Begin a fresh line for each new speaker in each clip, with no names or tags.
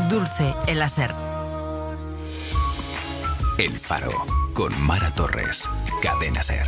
Dulce el Ser.
El Faro, con Mara Torres. Cadena Ser.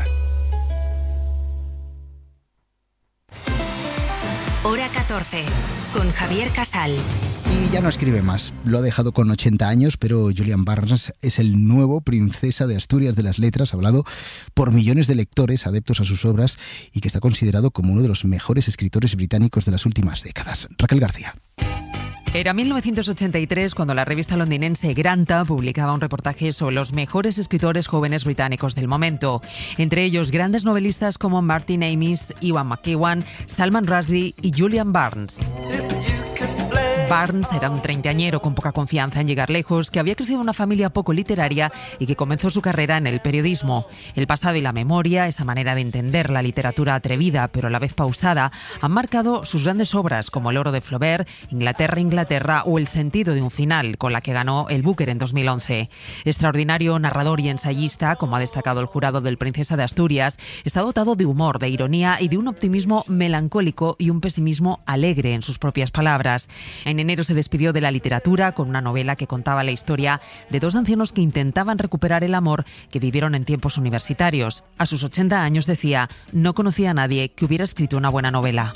Hora 14, con Javier Casal.
Y ya no escribe más. Lo ha dejado con 80 años, pero Julian Barnes es el nuevo Princesa de Asturias de las Letras, hablado por millones de lectores adeptos a sus obras y que está considerado como uno de los mejores escritores británicos de las últimas décadas. Raquel García.
Era 1983 cuando la revista londinense Granta publicaba un reportaje sobre los mejores escritores jóvenes británicos del momento. Entre ellos, grandes novelistas como Martin Amis, Iwan McEwan, Salman Rushdie y Julian Barnes. Barnes era un treintañero con poca confianza en llegar lejos, que había crecido en una familia poco literaria y que comenzó su carrera en el periodismo. El pasado y la memoria, esa manera de entender la literatura atrevida pero a la vez pausada, han marcado sus grandes obras como El oro de Flaubert, Inglaterra o El sentido de un final, con la que ganó el Booker en 2011. Extraordinario narrador y ensayista, como ha destacado el jurado del Princesa de Asturias, está dotado de humor, de ironía y de un optimismo melancólico y un pesimismo alegre en sus propias palabras. En enero se despidió de la literatura con una novela que contaba la historia de dos ancianos que intentaban recuperar el amor que vivieron en tiempos universitarios. A sus 80 años decía, no conocía a nadie que hubiera escrito una buena novela.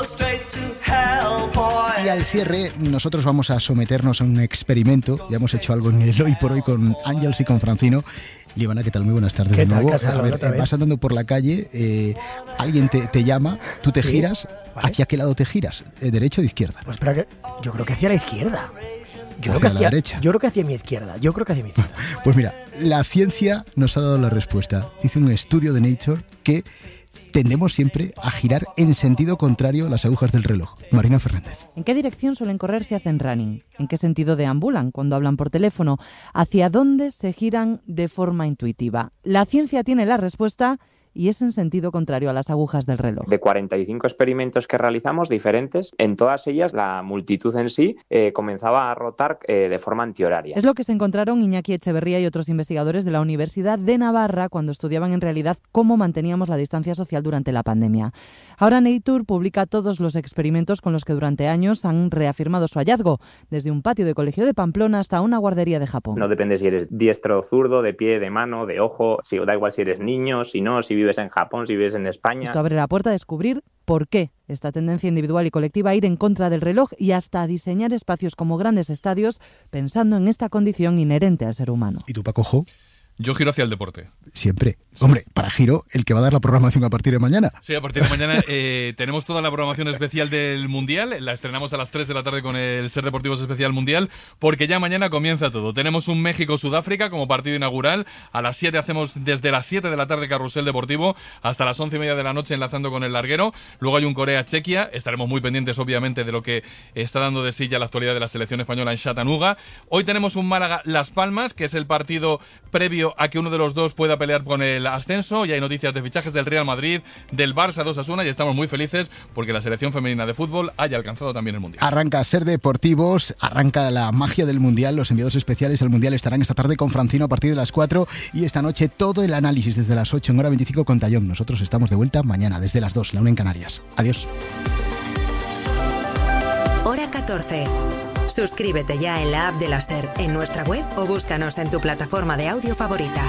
Y al cierre, nosotros vamos a someternos a un experimento. Ya hemos hecho algo en el Hoy por Hoy con Ángels y con Francino. Lievana, ¿qué tal? Muy buenas tardes de nuevo. A ver, vas andando por la calle, alguien te llama, tú te giras. ¿Vale? ¿Hacia qué lado te giras? ¿Derecha o izquierda?
Pues espera, yo creo que hacia la izquierda.
Yo creo
que hacia mi izquierda.
Pues mira, la ciencia nos ha dado la respuesta. Dice un estudio de Nature que tendemos siempre a girar en sentido contrario a las agujas del reloj. Marina Fernández.
¿En qué dirección suelen correr si hacen running? ¿En qué sentido deambulan cuando hablan por teléfono? ¿Hacia dónde se giran de forma intuitiva? La ciencia tiene la respuesta y es en sentido contrario a las agujas del reloj.
De 45 experimentos que realizamos diferentes, en todas ellas la multitud en sí comenzaba a rotar de forma antihoraria.
Es lo que se encontraron Iñaki Echeverría y otros investigadores de la Universidad de Navarra cuando estudiaban en realidad cómo manteníamos la distancia social durante la pandemia. Ahora Nature publica todos los experimentos con los que durante años han reafirmado su hallazgo, desde un patio de colegio de Pamplona hasta una guardería de Japón.
No depende si eres diestro o zurdo, de pie, de mano, de ojo, da igual si eres niño, si no, si vives en Japón, si vives en España.
Esto abre la puerta a descubrir por qué esta tendencia individual y colectiva a ir en contra del reloj y hasta a diseñar espacios como grandes estadios pensando en esta condición inherente al ser humano.
¿Y tú, Paco Jo?
Yo giro hacia el deporte.
Siempre. Hombre, para Giro, el que va a dar la programación a partir de mañana.
Sí, a partir de mañana tenemos toda la programación especial del Mundial. La estrenamos a las 3 de la tarde con el Ser Deportivos Especial Mundial, porque ya mañana comienza todo. Tenemos un México-Sudáfrica como partido inaugural. A las 7 hacemos desde las 7 de la tarde carrusel deportivo hasta las 11:30 de la noche enlazando con el larguero. Luego hay un Corea-Chequia. Estaremos muy pendientes, obviamente, de lo que está dando de sí ya la actualidad de la selección española en Chattanooga. Hoy tenemos un Málaga-Las Palmas, que es el partido previo a que uno de los dos pueda pelear con el ascenso. Y hay noticias de fichajes del Real Madrid, del Barça 2-1 y estamos muy felices porque la selección femenina de fútbol haya alcanzado también el Mundial.
Arranca Ser Deportivos, arranca la magia del Mundial. Los enviados especiales al Mundial estarán esta tarde con Francino a partir de las 4 y esta noche todo el análisis desde las 8 en hora 25 con Tallón. Nosotros estamos de vuelta mañana desde las 2, la 1 en Canarias. Adiós.
Hora 14. Suscríbete ya en la app de la SER, en nuestra web o búscanos en tu plataforma de audio favorita.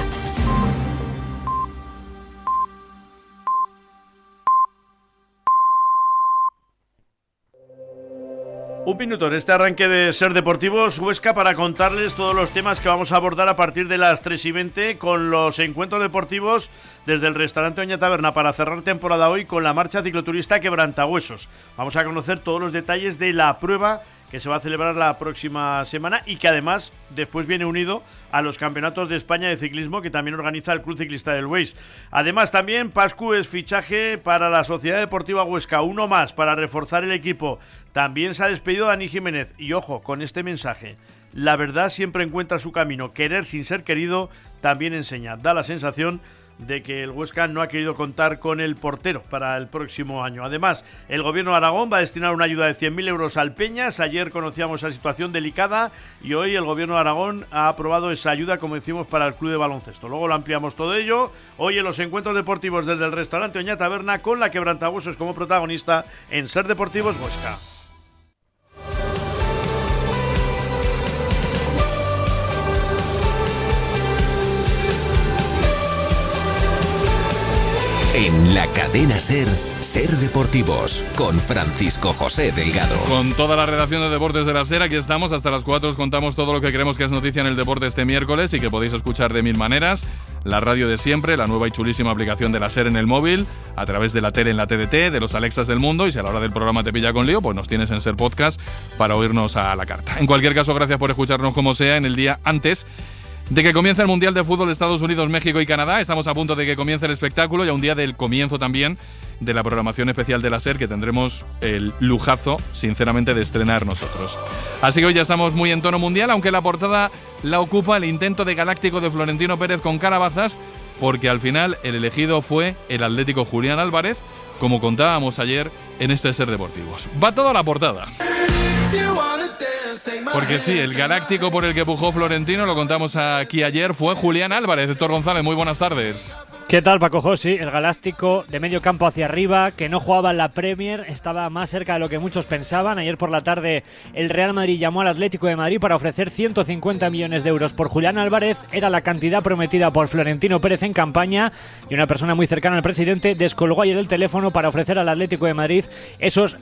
Un minuto en este arranque de Ser Deportivos Huesca para contarles todos los temas que vamos a abordar a partir de las 3:20 con los encuentros deportivos desde el restaurante Oña Taberna para cerrar temporada hoy con la marcha cicloturista Quebrantahuesos. Vamos a conocer todos los detalles de la prueba que se va a celebrar la próxima semana y que además después viene unido a los campeonatos de España de ciclismo que también organiza el Club Ciclista del Weiss. Además también Pascu es fichaje para la Sociedad Deportiva Huesca, uno más para reforzar el equipo. También se ha despedido Dani Jiménez y ojo con este mensaje: la verdad siempre encuentra su camino, querer sin ser querido también enseña. Da la sensación de que el Huesca no ha querido contar con el portero para el próximo año. Además, el gobierno de Aragón va a destinar una ayuda de 100.000 euros al Peñas. Ayer conocíamos la situación delicada y hoy el gobierno de Aragón ha aprobado esa ayuda, como decimos, para el club de baloncesto. Luego lo ampliamos todo ello hoy en los encuentros deportivos desde el restaurante Oña Taberna con la Quebrantahuesos como protagonista en Ser Deportivos Huesca.
En la cadena SER, SER Deportivos, con Francisco José Delgado.
Con toda la redacción de Deportes de la SER, aquí estamos. Hasta las 4 os contamos todo lo que creemos que es noticia en el deporte este miércoles y que podéis escuchar de mil maneras. La radio de siempre, la nueva y chulísima aplicación de la SER en el móvil, a través de la tele en la TDT, de los Alexas del mundo, y si a la hora del programa te pilla con lío, pues nos tienes en SER Podcast para oírnos a la carta. En cualquier caso, gracias por escucharnos como sea en el día antes de que comience el Mundial de Fútbol de Estados Unidos, México y Canadá. Estamos a punto de que comience el espectáculo y a un día del comienzo también de la programación especial de la SER, que tendremos el lujazo, sinceramente, de estrenar nosotros. Así que hoy ya estamos muy en tono mundial, aunque la portada la ocupa el intento de Galáctico de Florentino Pérez con calabazas, porque al final el elegido fue el atlético Julián Álvarez, como contábamos ayer en este SER Deportivos. Va todo a la portada. Porque sí, el Galáctico por el que pujó Florentino, lo contamos aquí ayer, fue Julián Álvarez. Héctor González, muy buenas tardes.
¿Qué tal, Paco Josi? El Galáctico de medio campo hacia arriba, que no jugaba en la Premier, estaba más cerca de lo que muchos pensaban. Ayer por la tarde el Real Madrid llamó al Atlético de Madrid para ofrecer 150 millones de euros por Julián Álvarez. Era la cantidad prometida por Florentino Pérez en campaña, y una persona muy cercana al presidente descolgó ayer el teléfono para ofrecer al Atlético de Madrid esos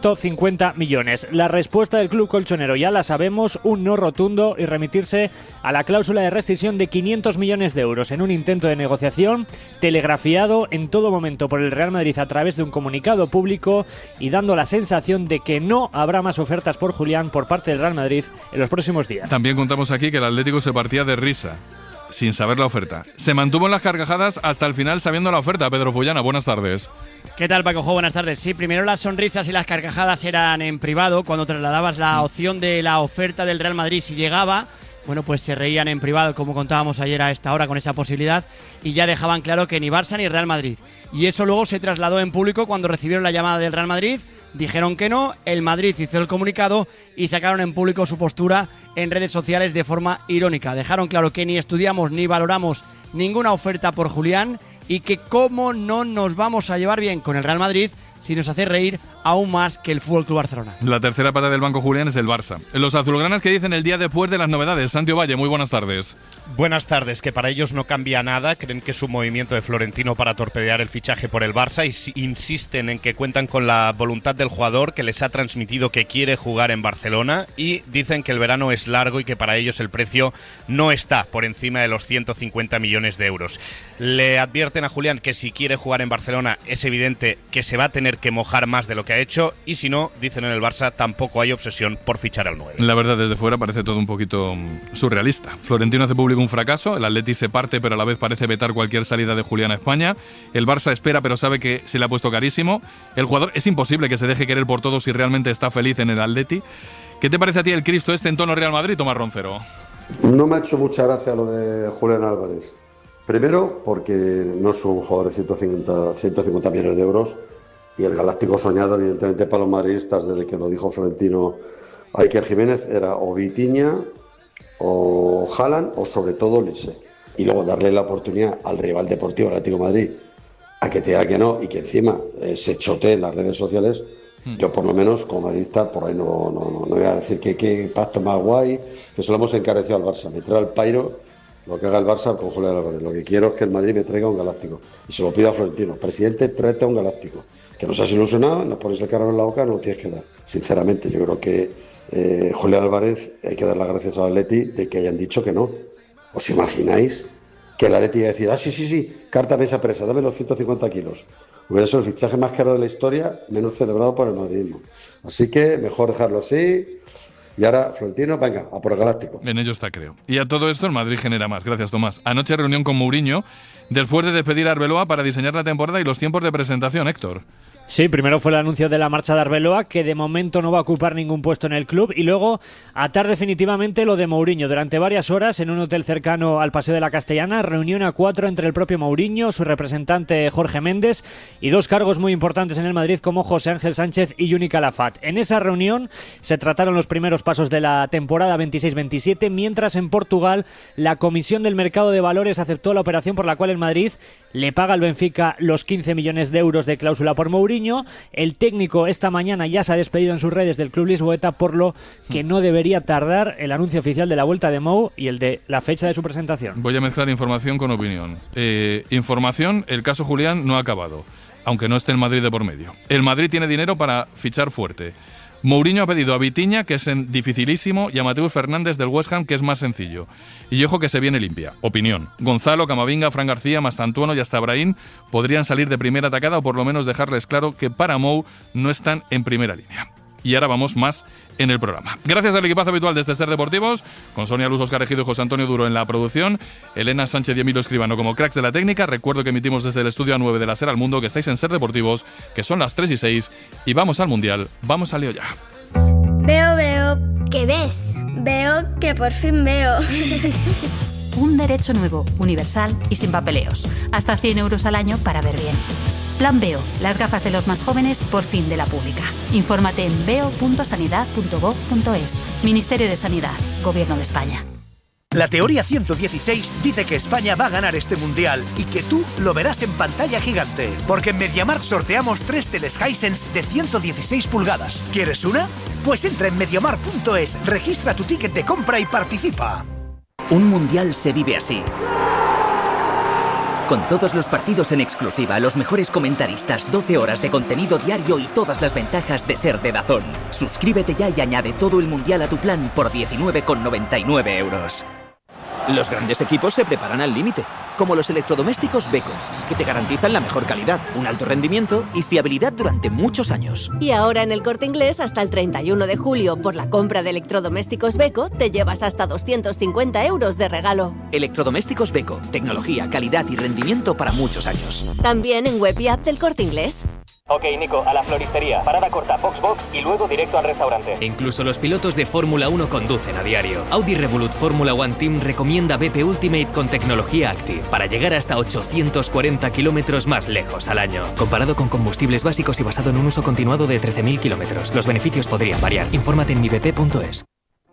150 millones. La respuesta del club colchonero ya la sabemos, un no rotundo y remitirse a la cláusula de rescisión de 500 millones de euros en un intento de negociación telegrafiado en todo momento por el Real Madrid a través de un comunicado público y dando la sensación de que no habrá más ofertas por Julián por parte del Real Madrid en los próximos días.
También contamos aquí que el Atlético se partía de risa, sin saber la oferta. Se mantuvo en las carcajadas hasta el final sabiendo la oferta. Pedro Fullana, buenas tardes.
¿Qué tal, Paco? Buenas tardes. Sí, primero las sonrisas y las carcajadas eran en privado, cuando trasladabas la opción de la oferta del Real Madrid si llegaba. Bueno, pues se reían en privado, como contábamos ayer a esta hora, con esa posibilidad, y ya dejaban claro que ni Barça ni Real Madrid. Y eso luego se trasladó en público cuando recibieron la llamada del Real Madrid, dijeron que no, el Madrid hizo el comunicado y sacaron en público su postura en redes sociales de forma irónica. Dejaron claro que ni estudiamos ni valoramos ninguna oferta por Julián y que cómo no nos vamos a llevar bien con el Real Madrid si nos hace reír aún más que el FC Barcelona.
La tercera pata del banco Julián es el Barça. Los azulgranas que dicen el día después de las novedades. Santi Ovalle, muy buenas tardes.
Buenas tardes, que para ellos no cambia nada, creen que es un movimiento de Florentino para torpedear el fichaje por el Barça y insisten en que cuentan con la voluntad del jugador, que les ha transmitido que quiere jugar en Barcelona, y dicen que el verano es largo y que para ellos el precio no está por encima de los 150 millones de euros. Le advierten a Julián que si quiere jugar en Barcelona es evidente que se va a tener que mojar más de lo que ha hecho, y si no, dicen en el Barça, tampoco hay obsesión por fichar al 9.
La verdad, desde fuera parece todo un poquito surrealista. Florentino hace público un fracaso, el Atleti se parte pero a la vez parece vetar cualquier salida de Julián a España, el Barça espera pero sabe que se le ha puesto carísimo, el jugador es imposible que se deje querer por todos si realmente está feliz en el Atleti. ¿Qué te parece a ti el Cristo este en tono Real Madrid, Tomás Roncero?
No me ha hecho mucha gracia lo de Julián Álvarez. Primero, porque no es un jugador de 150 millones de euros, y el Galáctico soñado, evidentemente, para los madridistas, desde que lo dijo Florentino a Iker Jiménez, era o Vitinha, o Haaland, o sobre todo Lise. Y luego darle la oportunidad al rival deportivo, Atlético de Madrid, a que te diga que no, y que encima se chotee en las redes sociales. Yo, por lo menos, como madridista, por ahí no voy a decir que pacto más guay, que se lo hemos encarecido al Barça. Me trae al pairo lo que haga el Barça con Julián Álvarez. Lo que quiero es que el Madrid me traiga un Galáctico. Y se lo pido a Florentino. Presidente, tráete a un Galáctico. Que nos has ilusionado, nos pones el carro en la boca, no lo tienes que dar. Sinceramente, yo creo que Julián Álvarez, hay que dar las gracias al Atleti de que hayan dicho que no. ¿Os imagináis que el Atleti iba a decir, sí, carta mesa presa, dame los 150 kilos? Hubiera sido el fichaje más caro de la historia, menos celebrado por el madridismo. Así que mejor dejarlo así. Y ahora, Florentino, venga, a por el Galáctico.
En ello está, creo. Y a todo esto el Madrid genera más. Gracias, Tomás. Anoche reunión con Mourinho, después de despedir a Arbeloa para diseñar la temporada y los tiempos de presentación, Héctor.
Sí, primero fue el anuncio de la marcha de Arbeloa, que de momento no va a ocupar ningún puesto en el club, y luego atar definitivamente lo de Mourinho. Durante varias horas, en un hotel cercano al Paseo de la Castellana, reunión a 4 entre el propio Mourinho, su representante Jorge Méndez y dos cargos muy importantes en el Madrid como José Ángel Sánchez y Juni Calafat. En esa reunión se trataron los primeros pasos de la temporada 26-27, mientras en Portugal la Comisión del Mercado de Valores aceptó la operación por la cual el Madrid le paga al Benfica los 15 millones de euros de cláusula por Mourinho. El técnico esta mañana ya se ha despedido en sus redes del club lisboeta, por lo que no debería tardar el anuncio oficial de la vuelta de Mou y el de la fecha de su presentación.
Voy a mezclar información con opinión. Información, el caso Julián no ha acabado, aunque no esté el Madrid de por medio. El Madrid tiene dinero para fichar fuerte. Mourinho ha pedido a Vitinha, que es dificilísimo, y a Mateus Fernández del West Ham, que es más sencillo. Y ojo que se viene limpia. Opinión. Gonzalo, Camavinga, Fran García, Mastantuono y hasta Brahim podrían salir de primera atacada o por lo menos dejarles claro que para Mou no están en primera línea. Y ahora vamos más en el programa. Gracias al equipazo habitual de Ser Deportivos, con Sonia Luz, Óscar Ejido y José Antonio Duro en la producción, Elena Sánchez y Emilio Escribano como cracks de la técnica. Recuerdo que emitimos desde el estudio A9 de la SER al Mundo, que estáis en Ser Deportivos, que son las 3:06, y vamos al Mundial. Vamos al lío ya.
Veo, ¿qué ves? Veo que por fin veo.
Un derecho nuevo, universal y sin papeleos. Hasta 100 euros al año para ver bien. Plan Veo, las gafas de los más jóvenes por fin de la pública. Infórmate en veo.sanidad.gov.es. Ministerio de Sanidad, Gobierno de España.
La teoría 116 dice que España va a ganar este mundial y que tú lo verás en pantalla gigante. Porque en MediaMarkt sorteamos 3 teles Hisense de 116 pulgadas. ¿Quieres una? Pues entra en MediaMarkt.es, registra tu ticket de compra y participa.
Un mundial se vive así. Con todos los partidos en exclusiva, los mejores comentaristas, 12 horas de contenido diario y todas las ventajas de ser de DAZN. Suscríbete ya y añade todo el mundial a tu plan por 19,99 euros.
Los grandes equipos se preparan al límite, como los electrodomésticos Beko, que te garantizan la mejor calidad, un alto rendimiento y fiabilidad durante muchos años.
Y ahora en El Corte Inglés, hasta el 31 de julio, por la compra de electrodomésticos Beko, te llevas hasta 250 euros de regalo.
Electrodomésticos Beko, tecnología, calidad y rendimiento para muchos años.
También en web y app del Corte Inglés.
Ok, Nico, a la floristería, parada corta, box y luego directo al restaurante.
Incluso los pilotos de Fórmula 1 conducen a diario. Audi Revolut Fórmula One Team recomienda BP Ultimate con tecnología Active para llegar hasta 840 kilómetros más lejos al año. Comparado con combustibles básicos y basado en un uso continuado de 13.000 kilómetros. Los beneficios podrían variar. Infórmate en mibp.es.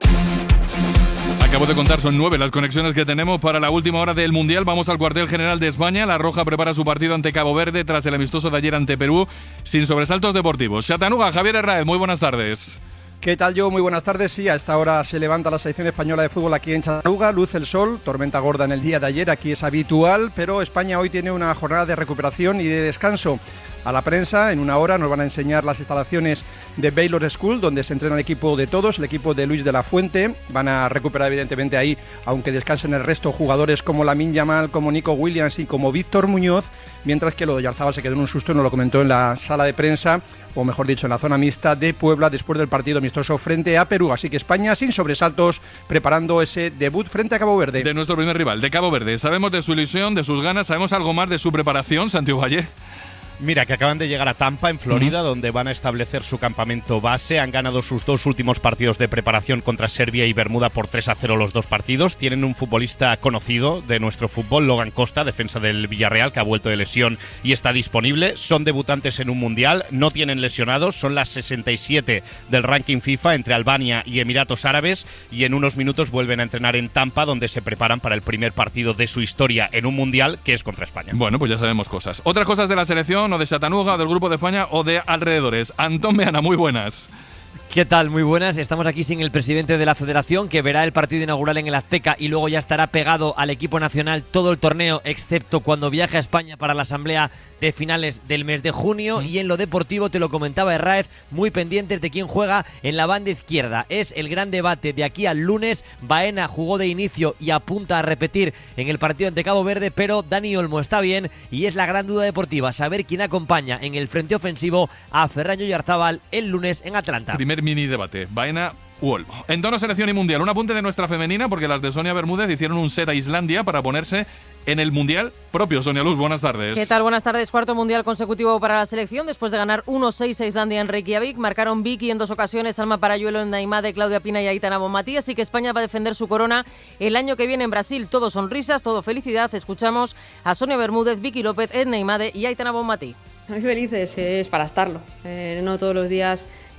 Acabo de contar, son 9 las conexiones que tenemos para la última hora del Mundial. Vamos al cuartel general de España. La Roja prepara su partido ante Cabo Verde tras el amistoso de ayer ante Perú, sin sobresaltos deportivos. Chattanooga, Javier Herráez, muy buenas tardes.
¿Qué tal, Muy buenas tardes. Sí, a esta hora se levanta la selección española de fútbol aquí en Chattanooga, luce el sol, tormenta gorda en el día de ayer, aquí es habitual, pero España hoy tiene una jornada de recuperación y de descanso. A la prensa, en una hora, nos van a enseñar las instalaciones de Baylor School, donde se entrena el equipo de todos, el equipo de Luis de la Fuente. Van a recuperar evidentemente ahí, aunque descansen el resto, jugadores como Lamine Yamal, como Nico Williams y como Víctor Muñoz, mientras que lo de Oyarzabal se quedó en un susto, nos lo comentó en la sala de prensa, o mejor dicho, en la zona mixta de Puebla, después del partido amistoso frente a Perú. Así que España, sin sobresaltos, preparando ese debut frente a Cabo Verde.
De nuestro primer rival, de Cabo Verde. Sabemos de su ilusión, de sus ganas, sabemos algo más de su preparación, Santiago Valle.
Mira, que acaban de llegar a Tampa, en Florida, donde van a establecer su campamento base. Han ganado sus 2 últimos partidos de preparación contra Serbia y Bermuda por 3-0 los 2 partidos. Tienen un futbolista conocido de nuestro fútbol, Logan Costa, defensa del Villarreal, que ha vuelto de lesión y está disponible. Son debutantes en un mundial, no tienen lesionados, son las 67 del ranking FIFA entre Albania y Emiratos Árabes, y en unos minutos vuelven a entrenar en Tampa, donde se preparan para el primer partido de su historia en un mundial, que es contra España.
Bueno, pues ya sabemos cosas. Otras cosas de la selección, o de Chattanooga, o del Grupo de España, o de alrededores. Antón Meana, muy buenas.
¿Qué tal? Muy buenas. Estamos aquí sin el presidente de la Federación, que verá el partido inaugural en el Azteca y luego ya estará pegado al equipo nacional todo el torneo, excepto cuando viaje a España para la asamblea de finales del mes de junio. Y en lo deportivo, te lo comentaba Herráez, muy pendientes de quién juega en la banda izquierda. Es el gran debate de aquí al lunes. Baena jugó de inicio y apunta a repetir en el partido ante Cabo Verde, pero Dani Olmo está bien y es la gran duda deportiva, saber quién acompaña en el frente ofensivo a Ferran Oyarzabal el lunes en Atlanta.
Primer mini debate, Baena u Olmo. En tono selección y mundial, un apunte de nuestra femenina, porque las de Sonia Bermúdez hicieron un set a Islandia para ponerse en el mundial propio. Sonia Luz, buenas tardes.
¿Qué tal? Buenas tardes. Cuarto mundial consecutivo para la selección. Después de ganar 1-6 a Islandia en Reykjavik, marcaron Vicky en 2 ocasiones, Alma Parayuelo en Naimade, Claudia Pina y Aitana Bonmatí. Así que España va a defender su corona el año que viene en Brasil. Todo sonrisas, todo felicidad. Escuchamos a Sonia Bermúdez, Vicky López, Edna Naimade y Aitana Bonmatí.
Muy felices, es para estarlo. No todos los días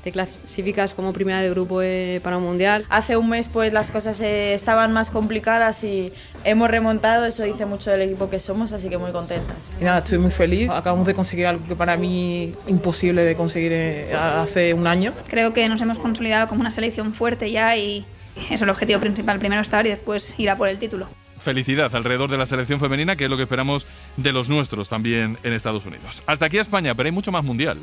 te clasificas como primera de grupo para un mundial.
Hace un mes pues las cosas estaban más complicadas y hemos remontado, eso dice mucho del equipo que somos, así que muy contentas.
Y nada, estoy muy feliz, acabamos de conseguir algo que para mí imposible de conseguir hace un año.
Creo que nos hemos consolidado como una selección fuerte ya y eso es el objetivo principal, primero estar y después ir a por el título.
Felicidad alrededor de la selección femenina, que es lo que esperamos de los nuestros también en Estados Unidos. Hasta aquí España, pero hay mucho más mundial.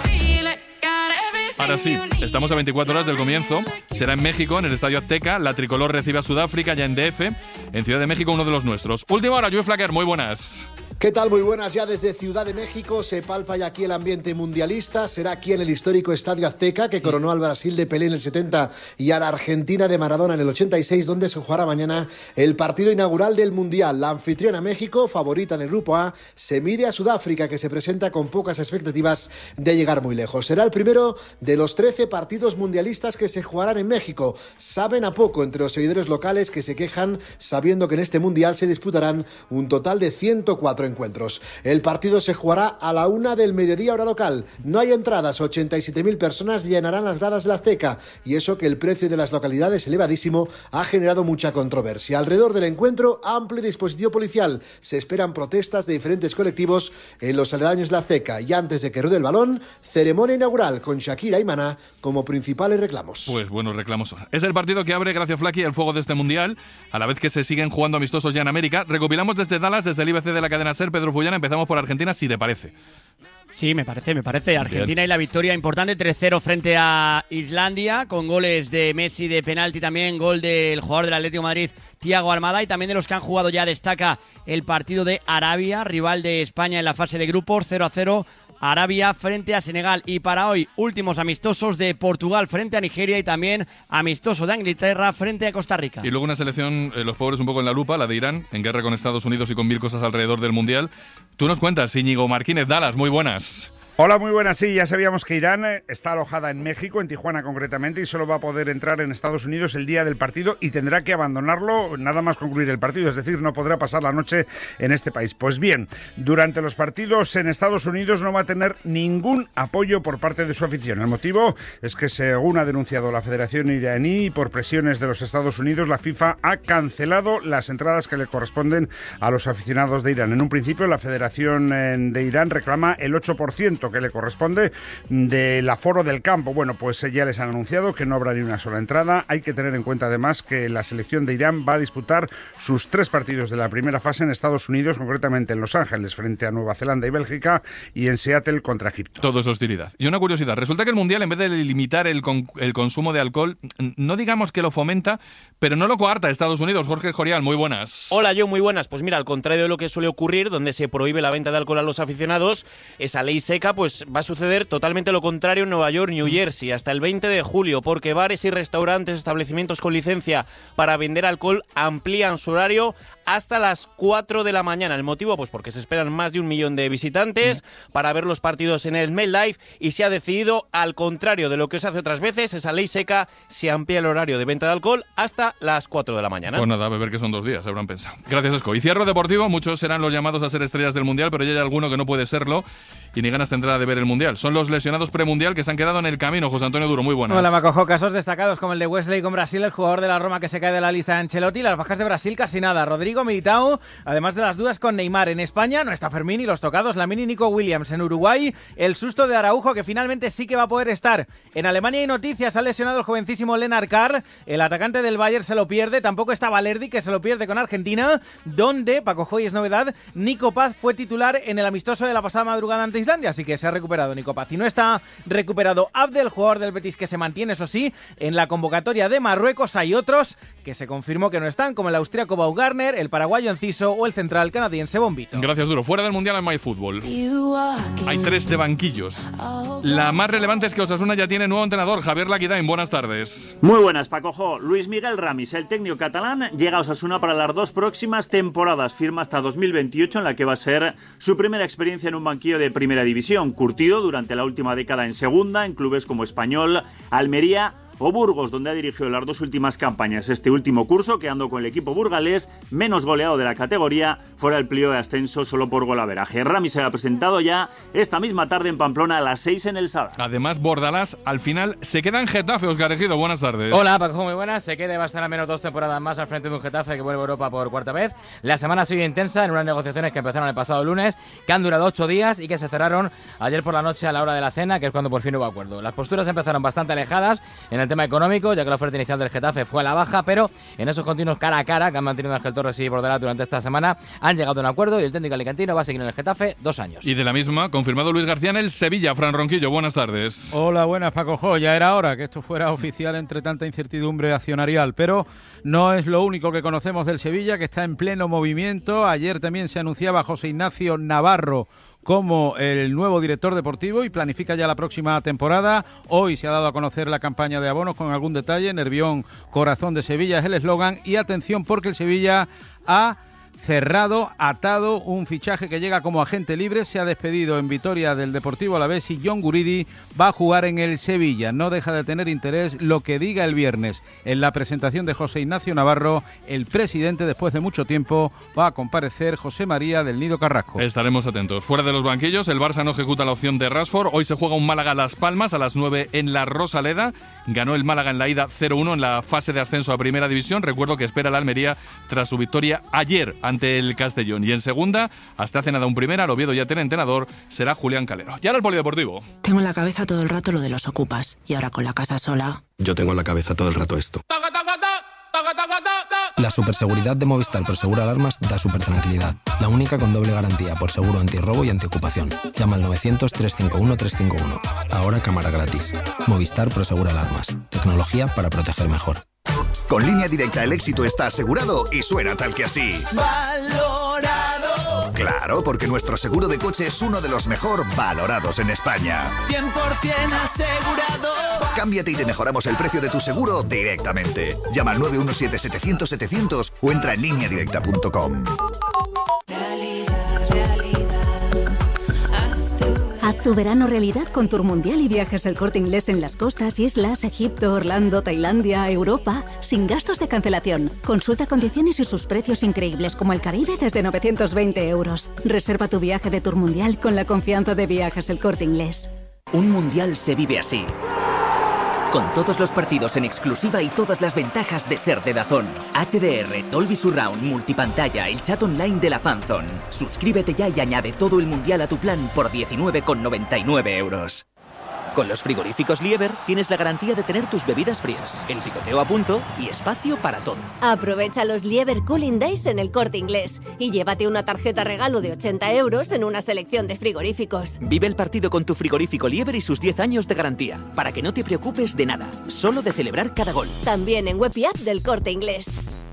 Ahora sí, estamos a 24 horas del comienzo. Será en México, en el Estadio Azteca. La tricolor recibe a Sudáfrica ya en DF. En Ciudad de México, uno de los nuestros. Última hora, Joe Flacker, muy buenas.
¿Qué tal? Muy buenas. Ya desde Ciudad de México se palpa ya aquí el ambiente mundialista. Será aquí en el histórico Estadio Azteca, que coronó al Brasil de Pelé en el 70 y a la Argentina de Maradona en el 86, donde se jugará mañana el partido inaugural del Mundial. La anfitriona México, favorita en el Grupo A, se mide a Sudáfrica, que se presenta con pocas expectativas de llegar muy lejos. Será el primero de los 13 partidos mundialistas que se jugarán en México. Saben a poco entre los seguidores locales, que se quejan sabiendo que en este Mundial se disputarán un total de 104 encuentros. El partido se jugará a la 1 del mediodía hora local. No hay entradas, 87.000 personas llenarán las gradas de la Azteca, y eso que el precio de las localidades elevadísimo ha generado mucha controversia. Alrededor del encuentro, amplio dispositivo policial. Se esperan protestas de diferentes colectivos en los aledaños de la Azteca, y antes de que ruede el balón, ceremonia inaugural con Shakira y Maná como principales reclamos.
Pues buenos reclamos. Es el partido que abre, gracias Flaky, el fuego de este Mundial, a la vez que se siguen jugando amistosos ya en América. Recopilamos desde Dallas, desde el IBC de la cadena SER. Pedro Fullana, empezamos por Argentina, si te parece.
Sí, me parece. Argentina
Bien.
Y la victoria importante, 3-0 frente a Islandia, con goles de Messi de penalti, también gol del jugador del Atlético de Madrid, Thiago Almada, y también de los que han jugado ya destaca el partido de Arabia, rival de España en la fase de grupos, 0-0. Arabia frente a Senegal. Y para hoy, últimos amistosos de Portugal frente a Nigeria y también amistoso de Inglaterra frente a Costa Rica.
Y luego una selección, los pobres un poco en la lupa, la de Irán, en guerra con Estados Unidos y con mil cosas alrededor del Mundial. Tú nos cuentas, Íñigo Martínez, Dallas, muy buenas.
Hola, muy buenas. Sí, ya sabíamos que Irán está alojada en México, en Tijuana concretamente, y solo va a poder entrar en Estados Unidos el día del partido y tendrá que abandonarlo nada más concluir el partido, es decir, no podrá pasar la noche en este país. Pues bien, durante los partidos en Estados Unidos no va a tener ningún apoyo por parte de su afición. El motivo es que, según ha denunciado la Federación iraní, por presiones de los Estados Unidos, la FIFA ha cancelado las entradas que le corresponden a los aficionados de Irán. En un principio, la Federación de Irán reclama el 8% que le corresponde del aforo del campo. Bueno, pues ya les han anunciado que no habrá ni una sola entrada. Hay que tener en cuenta además que la selección de Irán va a disputar sus 3 partidos de la primera fase en Estados Unidos, concretamente en Los Ángeles frente a Nueva Zelanda y Bélgica, y en Seattle contra Egipto.
Todo es hostilidad. Y una curiosidad, resulta que el Mundial, en vez de limitar el consumo de alcohol, no digamos que lo fomenta, pero no lo coarta Estados Unidos. Jorge Jorial, muy buenas.
Hola, muy buenas. Pues mira, al contrario de lo que suele ocurrir, donde se prohíbe la venta de alcohol a los aficionados, esa ley seca pues va a suceder totalmente lo contrario en Nueva York, New Jersey, hasta el 20 de julio, porque bares y restaurantes, establecimientos con licencia para vender alcohol amplían su horario hasta las 4 de la mañana. El motivo, pues porque se esperan más de 1 millón de visitantes para ver los partidos en el MetLife, y se ha decidido, al contrario de lo que se hace otras veces, esa ley seca, se amplía el horario de venta de alcohol hasta las 4 de la mañana.
Pues nada, a beber que son 2 días, habrán pensado. Gracias, Esco. Y cierro deportivo, muchos serán los llamados a ser estrellas del Mundial, pero ya hay alguno que no puede serlo y ni ganas tendrá de ver el Mundial. Son los lesionados premundial que se han quedado en el camino. José Antonio Duro, muy buenas.
Hola, Macojo. Casos destacados como el de Wesley con Brasil, el jugador de la Roma que se cae de la lista de Ancelotti. Las bajas de Brasil casi nada. Rodrigo Militao, además de las dudas con Neymar. En España no está Fermín y los tocados Lamine y Nico Williams. En Uruguay, el susto de Araujo, que finalmente sí que va a poder estar. En Alemania hay noticias. Ha lesionado el jovencísimo Lennart Carr. El atacante del Bayern se lo pierde. Tampoco está Valerdi, que se lo pierde con Argentina, donde, Paco Joy es novedad, Nico Paz fue titular en el amistoso de la pasada madrugada ante Islandia, así que se ha recuperado Nico Paz. Y no está recuperado Abdel, jugador del Betis, que se mantiene, eso sí, en la convocatoria de Marruecos. Hay otros que se confirmó que no están, como el austríaco Baumgartner, el paraguayo Enciso o el central canadiense Bombito.
Gracias, Duro. Fuera del Mundial en MyFútbol hay 3 de banquillos. La más relevante es que Osasuna ya tiene nuevo entrenador, Javier Laquidain. Buenas tardes.
Muy buenas, Pacojo. Luis Miguel Ramis, el técnico catalán, llega a Osasuna para las 2 próximas temporadas. Firma hasta 2028, en la que va a ser su primera experiencia en un banquillo de primera división. Curtido durante la última década en segunda, en clubes como Español, Almería o Burgos, donde ha dirigido las 2 últimas campañas este último curso, quedando con el equipo burgalés menos goleado de la categoría, fuera el pliego de ascenso solo por golaveraje. Rami se ha presentado ya esta misma tarde en Pamplona a las 6 en el Sadar.
Además, Bordalás al final se queda en Getafe. Óscar Ejido, buenas tardes.
Hola, Paco, muy buenas. Se queda y va a estar al menos 2 temporadas más al frente de un Getafe que vuelve a Europa por cuarta vez. La semana ha sido intensa en unas negociaciones que empezaron el pasado lunes, que han durado 8 días y que se cerraron ayer por la noche a la hora de la cena, que es cuando por fin hubo acuerdo. Las posturas empezaron bastante alejadas en el tema económico, ya que la oferta inicial del Getafe fue a la baja, pero en esos continuos cara a cara que han mantenido Ángel Torres y Bordalás durante esta semana, han llegado a un acuerdo y el técnico alicantino va a seguir en el Getafe 2 años.
Y de la misma, confirmado Luis García en el Sevilla. Fran Ronquillo, buenas tardes.
Hola, buenas, Paco Jo. Ya era hora que esto fuera oficial entre tanta incertidumbre accionarial, pero no es lo único que conocemos del Sevilla, que está en pleno movimiento. Ayer también se anunciaba José Ignacio Navarro como el nuevo director deportivo y planifica ya la próxima temporada. Hoy se ha dado a conocer la campaña de abonos con algún detalle. Nervión, corazón de Sevilla es el eslogan. Y atención, porque el Sevilla ha atado un fichaje que llega como agente libre. Se ha despedido en Vitoria del Deportivo Alavés y John Guridi va a jugar en el Sevilla. No deja de tener interés lo que diga el viernes. En la presentación de José Ignacio Navarro, el presidente, después de mucho tiempo, va a comparecer José María del Nido Carrasco.
Estaremos atentos. Fuera de los banquillos, el Barça no ejecuta la opción de Rashford. Hoy se juega un Málaga-Las Palmas a las 9 en la Rosaleda. Ganó el Málaga en la ida 0-1 en la fase de ascenso a Primera División. Recuerdo que espera la Almería tras su victoria ayer ante el Castellón. Y en segunda, hasta hace nada un primera, el Oviedo ya tiene entrenador, será Julián Calero. Y ahora el polideportivo.
Tengo en la cabeza todo el rato lo de los ocupas. Y ahora con la casa sola...
Yo tengo en la cabeza todo el rato esto. La superseguridad de Movistar por Seguro Alarmas da súper tranquilidad. La única con doble garantía por seguro antirrobo y antiocupación. Llama al 900-351-351. Ahora cámara gratis. Movistar Pro Seguro Alarmas. Tecnología para proteger mejor.
Con Línea Directa el éxito está asegurado y suena tal que así.
¡Valorado!
Claro, porque nuestro seguro de coche es uno de los mejor valorados en España.
100% asegurado.
Cámbiate y te mejoramos el precio de tu seguro directamente. Llama al 917-700-700 o entra en lineadirecta.com.
Haz tu verano realidad con Tour Mundial y Viajes El Corte Inglés en las costas, islas, Egipto, Orlando, Tailandia, Europa, sin gastos de cancelación. Consulta condiciones y sus precios increíbles como el Caribe desde 920 euros. Reserva tu viaje de Tour Mundial con la confianza de Viajes El Corte Inglés.
Un mundial se vive así. Con todos los partidos en exclusiva y todas las ventajas de ser de DAZN. HDR, Dolby Surround, multipantalla, el chat online de la Fanzone. Suscríbete ya y añade todo el mundial a tu plan por 19,99 euros.
Con los frigoríficos Lieber tienes la garantía de tener tus bebidas frías, el picoteo a punto y espacio para todo.
Aprovecha los Lieber Cooling Days en El Corte Inglés y llévate una tarjeta regalo de 80 euros en una selección de frigoríficos.
Vive el partido con tu frigorífico Lieber y sus 10 años de garantía, para que no te preocupes de nada, solo de celebrar cada gol.
También en web y app del Corte Inglés.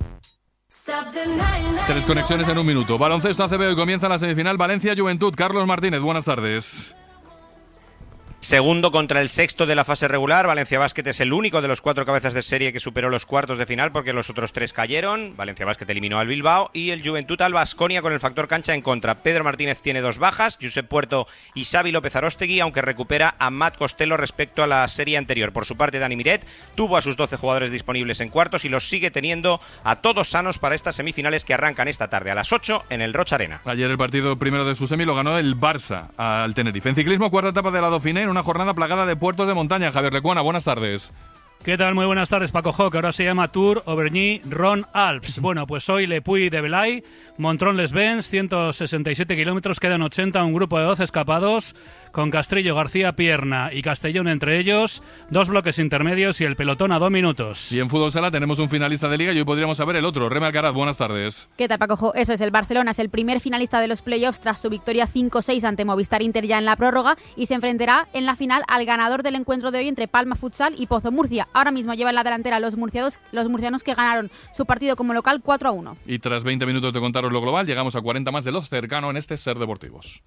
3 conexiones en un minuto. Baloncesto ACB, hoy comienza la semifinal Valencia-Juventud. Carlos Martínez, buenas tardes.
Segundo contra el sexto de la fase regular. Valencia Basket es el único de los 4 cabezas de serie que superó los cuartos de final porque los otros 3 cayeron. Valencia Basket eliminó al Bilbao y el Juventud al Baskonia con el factor cancha en contra. Pedro Martínez tiene 2 bajas, Josep Puerto y Xavi López Aróstegui, aunque recupera a Matt Costello respecto a la serie anterior. Por su parte, Dani Miret tuvo a sus 12 jugadores disponibles en cuartos y los sigue teniendo a todos sanos para estas semifinales que arrancan esta tarde a las 8 en el Roch Arena.
Ayer el partido primero de su semi lo ganó el Barça al Tenerife. En ciclismo, cuarta etapa de la Dauphiné, en una jornada plagada de puertos de montaña. Javier Lecuona, buenas tardes.
¿Qué tal? Muy buenas tardes, Paco Jo, que ahora se llama Tour Auvergne-Rhône-Alpes. Bueno, pues hoy Le Puy de Velay, Montrón-les-Bains, 167 kilómetros, quedan 80, un grupo de 12 escapados, con Castrillo, García, Pierna y Castellón entre ellos, 2 bloques intermedios y el pelotón a 2 minutos.
Y en fútbol sala tenemos un finalista de liga y hoy podríamos saber el otro. Reme Alcaraz, buenas tardes.
¿Qué tal, Paco Jo? Eso es, el Barcelona es el primer finalista de los playoffs tras su victoria 5-6 ante Movistar Inter ya en la prórroga y se enfrentará en la final al ganador del encuentro de hoy entre Palma Futsal y Pozo Murcia. Ahora mismo lleva en la delantera los murcianos que ganaron su partido como local 4-1.
Y tras 20 minutos de contaros lo global, llegamos a 40 más de lo cercano en este Ser Deportivos.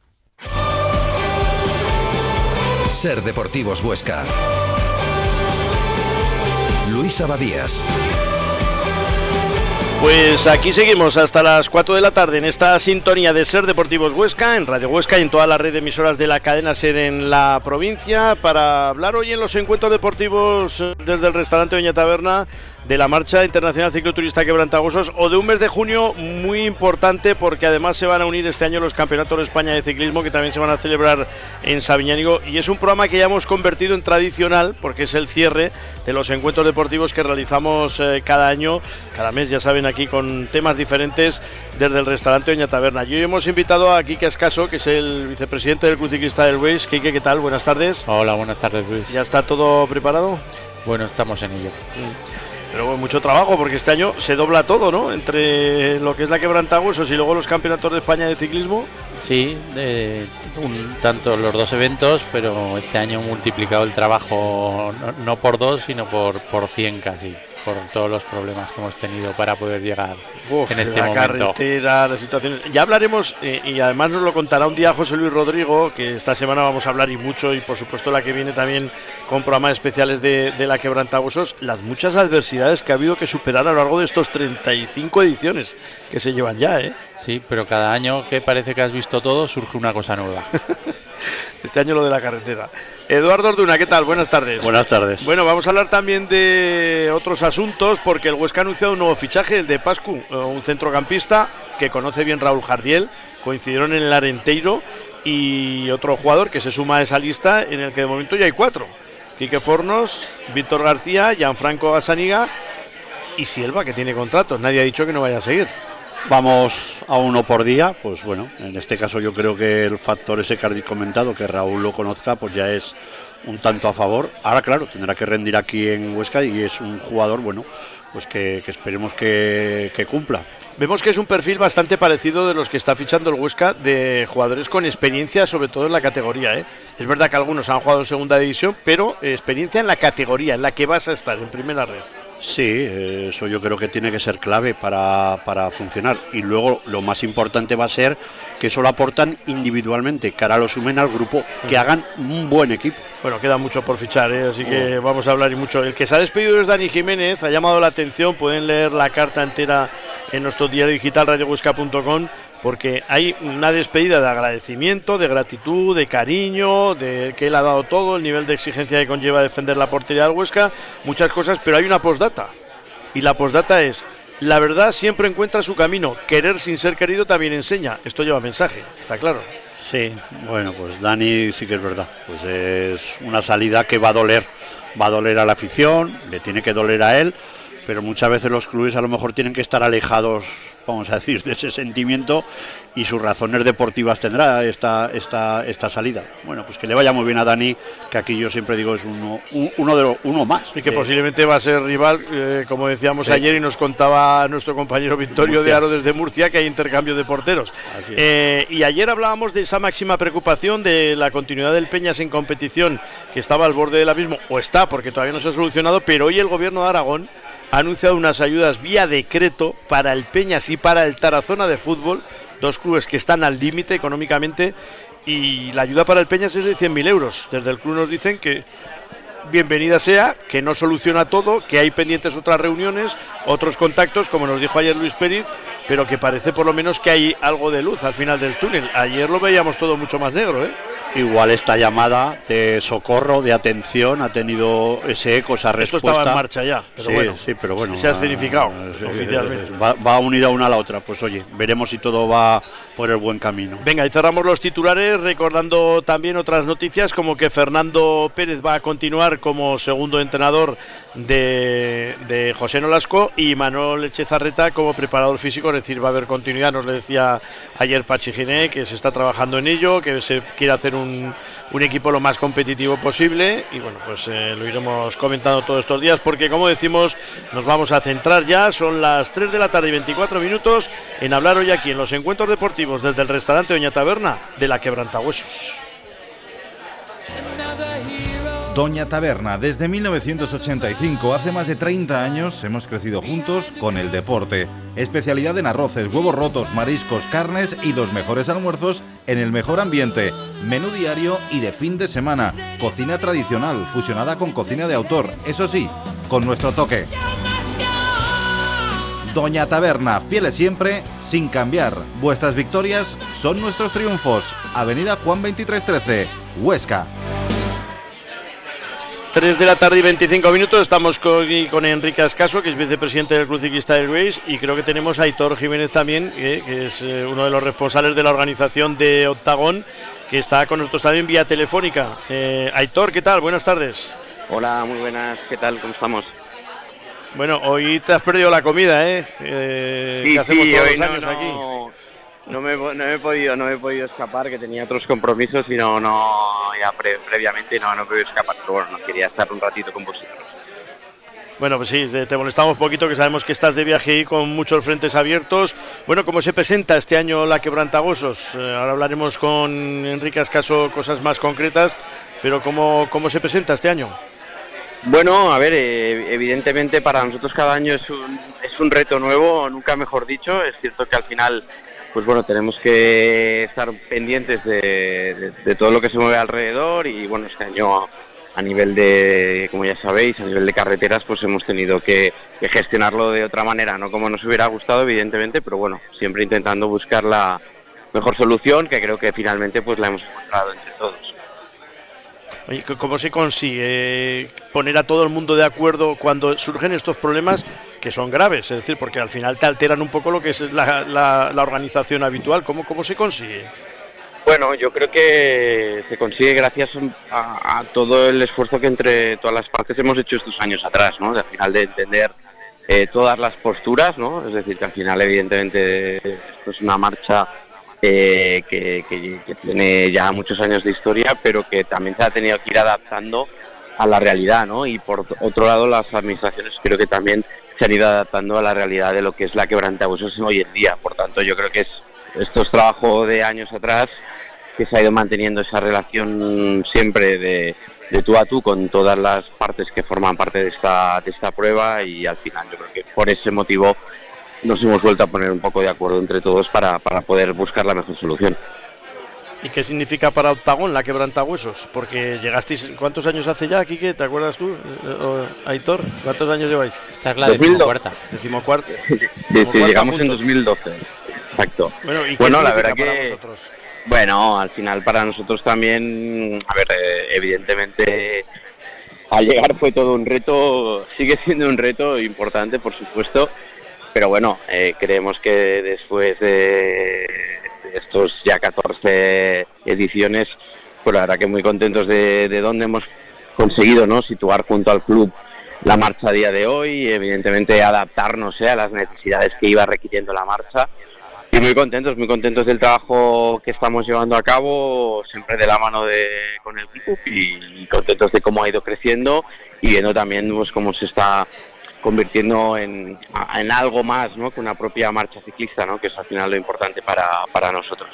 Ser Deportivos Huesca. Luis Abadías.
Pues aquí seguimos hasta las 4 de la tarde en esta sintonía de Ser Deportivos Huesca, en Radio Huesca y en toda la red de emisoras de la cadena Ser en la provincia, para hablar hoy en los encuentros deportivos desde el restaurante Doña Taberna de la Marcha Internacional Cicloturista Quebrantahuesos, o de un mes de junio muy importante, porque además se van a unir este año los Campeonatos de España de Ciclismo, que también se van a celebrar en Sabiñánigo, y es un programa que ya hemos convertido en tradicional, porque es el cierre de los encuentros deportivos que realizamos cada año, cada mes, ya saben, aquí con temas diferentes desde el restaurante Doña Taberna. Y hoy hemos invitado a Quique Ascaso, que es el vicepresidente del Club Ciclista del Weiss. Quique, ¿qué tal? Buenas tardes.
Hola, buenas tardes, Luis.
¿Ya está todo preparado?
Bueno, estamos en ello.
Pero bueno, mucho trabajo, porque este año se dobla todo, ¿no? Entre lo que es la Quebrantahuesos y luego los Campeonatos de España de Ciclismo.
Sí, tanto los dos eventos, pero este año multiplicado el trabajo no por 2, sino por 100 casi, por todos los problemas que hemos tenido para poder llegar en este momento.
La carretera, la situación. Ya hablaremos, y además nos lo contará un día José Luis Rodrigo, que esta semana vamos a hablar y mucho, y por supuesto la que viene también con programas especiales de la Quebrantahuesos, las muchas adversidades que ha habido que superar a lo largo de estos 35 ediciones que se llevan ya, ¿eh?
Sí, pero cada año que parece que has visto todo, surge una cosa nueva.
Este año lo de la carretera. Eduardo Orduna, ¿qué tal? Buenas tardes.
Buenas tardes.
Bueno, vamos a hablar también de otros asuntos, porque el Huesca ha anunciado un nuevo fichaje, el de Pascu, un centrocampista que conoce bien Raúl Jardiel, coincidieron en el Arenteiro, y otro jugador que se suma a esa lista, en el que de momento ya hay 4. Quique Fornos, Víctor García, Gianfranco Gazzaniga y Silva, que tiene contratos. Nadie ha dicho que no vaya a seguir.
Vamos a uno por día, pues bueno, en este caso yo creo que el factor ese que has comentado, que Raúl lo conozca, pues ya es un tanto a favor. Ahora claro, tendrá que rendir aquí en Huesca, y es un jugador, bueno, pues que esperemos que cumpla.
Vemos que es un perfil bastante parecido de los que está fichando el Huesca, de jugadores con experiencia, sobre todo en la categoría, ¿eh? Es verdad que algunos han jugado en segunda división, pero experiencia en la categoría, en la que vas a estar, en primera red.
Sí, eso yo creo que tiene que ser clave para funcionar, y luego lo más importante va a ser que eso lo aportan individualmente, que ahora lo sumen al grupo, que hagan un buen equipo.
Bueno, queda mucho por fichar, así que vamos a hablar y mucho. El que se ha despedido es Dani Jiménez, ha llamado la atención, pueden leer la carta entera en nuestro diario digital radiohuesca.com, porque hay una despedida de agradecimiento, de gratitud, de cariño, de que él ha dado todo, el nivel de exigencia que conlleva defender la portería del Huesca, muchas cosas, pero hay una postdata, y la postdata es: la verdad siempre encuentra su camino, querer sin ser querido también enseña. Esto lleva mensaje, está claro.
Sí, bueno, pues Dani sí que es verdad, pues es una salida que va a doler a la afición, le tiene que doler a él, pero muchas veces los clubes a lo mejor tienen que estar alejados, vamos a decir, de ese sentimiento, y sus razones deportivas tendrá esta salida. Bueno, pues que le vaya muy bien a Dani, que aquí yo siempre digo es uno más.
Y que posiblemente va a ser rival, como decíamos ayer, y nos contaba nuestro compañero Victorio de Aro desde Murcia, que hay intercambio de porteros. Y ayer hablábamos de esa máxima preocupación de la continuidad del Peñas en competición, que estaba al borde del abismo, o está, porque todavía no se ha solucionado, pero hoy el gobierno de Aragón ha anunciado unas ayudas vía decreto para el Peñas y para el Tarazona de fútbol, dos clubes que están al límite económicamente, y la ayuda para el Peñas es de 100.000 euros. Desde el club nos dicen que bienvenida sea, que no soluciona todo, que hay pendientes otras reuniones, otros contactos, como nos dijo ayer Luis Pérez, pero que parece por lo menos que hay algo de luz al final del túnel. Ayer lo veíamos todo mucho más negro, ¿eh?
Igual esta llamada de socorro, de atención, ha tenido ese eco, esa respuesta.
Esto estaba en marcha ya, pero bueno,
se
ha escenificado oficialmente.
Va unida una a la otra, pues oye, veremos si todo va por el buen camino.
Venga, y cerramos los titulares recordando también otras noticias, como que Fernando Pérez va a continuar como segundo entrenador de José Nolasco, y Manuel Echezarreta como preparador físico, es decir, va a haber continuidad. Nos le decía ayer Pachi Giné que se está trabajando en ello, que se quiere hacer un equipo lo más competitivo posible, y bueno, pues lo iremos comentando todos estos días, porque como decimos, nos vamos a centrar ya, son las 3 de la tarde y 24 minutos, en hablar hoy aquí en los encuentros deportivos desde el restaurante Doña Taberna de la Quebrantahuesos.
Doña Taberna, desde 1985, hace más de 30 años, hemos crecido juntos con el deporte. Especialidad en arroces, huevos rotos, mariscos, carnes y los mejores almuerzos en el mejor ambiente. Menú diario y de fin de semana. Cocina tradicional, fusionada con cocina de autor, eso sí, con nuestro toque. Doña Taberna, fieles siempre, sin cambiar. Vuestras victorias son nuestros triunfos. Avenida Juan 2313, Huesca.
3 de la tarde y 25 minutos, estamos con Enrique Ascaso, que es vicepresidente del Club Ciclista Airways, y creo que tenemos a Aitor Jiménez también, que es uno de los responsables de la organización de Octagón, que está con nosotros también vía telefónica. Aitor, ¿qué tal? Buenas tardes.
Hola, muy buenas, ¿qué tal? ¿Cómo estamos?
Bueno, hoy te has perdido la comida, ¿eh?
Sí,
que hacemos todos
hoy
los años aquí.
No me he podido escapar, que tenía otros compromisos y previamente no he podido escapar, pero bueno, quería estar un ratito con vosotros.
Bueno, pues sí, te molestamos un poquito, que sabemos que estás de viaje y con muchos frentes abiertos. Bueno, ¿cómo se presenta este año la Quebrantahuesos? Ahora hablaremos con Enrique Ascaso cosas más concretas, pero ¿cómo se presenta este año?
Bueno, a ver, evidentemente para nosotros cada año es un reto nuevo, nunca mejor dicho. Es cierto que al final, pues bueno, tenemos que estar pendientes de todo lo que se mueve alrededor, y bueno, este año a nivel de, como ya sabéis, a nivel de carreteras, pues hemos tenido que gestionarlo de otra manera, no como nos hubiera gustado, evidentemente, pero bueno, siempre intentando buscar la mejor solución, que creo que finalmente pues la hemos encontrado entre todos.
Oye, ¿cómo se consigue poner a todo el mundo de acuerdo cuando surgen estos problemas que son graves? Es decir, porque al final te alteran un poco lo que es la organización habitual. ¿Cómo se consigue?
Bueno, yo creo que se consigue gracias a todo el esfuerzo que entre todas las partes hemos hecho estos años atrás, ¿no? Al final de entender todas las posturas, ¿no? Es decir, que al final evidentemente esto es una marcha que tiene ya muchos años de historia, pero que también se ha tenido que ir adaptando a la realidad, ¿no? Y por otro lado, las administraciones creo que también se han ido adaptando a la realidad de lo que es la Quebrantahuesos hoy en día. Por tanto, yo creo que esto es trabajo de años atrás, que se ha ido manteniendo esa relación siempre de tú a tú con todas las partes que forman parte de esta prueba, y al final yo creo que por ese motivo nos hemos vuelto a poner un poco de acuerdo entre todos para poder buscar la mejor solución.
¿Y qué significa para Octagón la Quebrantahuesos? Porque llegasteis, ¿cuántos años hace ya, Quique? ¿Te acuerdas tú? Aitor, ¿cuántos años lleváis?
Esta es la decimocuarta.
Decimocuarta.
Sí, llegamos en 2012. Exacto.
Bueno,
la verdad
para
que
vosotros?
Bueno, al final para nosotros también, a ver, evidentemente al llegar fue todo un reto, sigue siendo un reto importante, por supuesto, pero bueno, creemos que después de estos ya 14 ediciones, pues la verdad que muy contentos de dónde hemos conseguido, ¿no?, situar junto al club la marcha a día de hoy, evidentemente adaptarnos a las necesidades que iba requiriendo la marcha, y muy contentos del trabajo que estamos llevando a cabo, siempre de la mano con el club, y contentos de cómo ha ido creciendo, y viendo también pues cómo se está convirtiendo en algo más, ¿no?, que una propia marcha ciclista, ¿no?, que es al final lo importante para nosotros.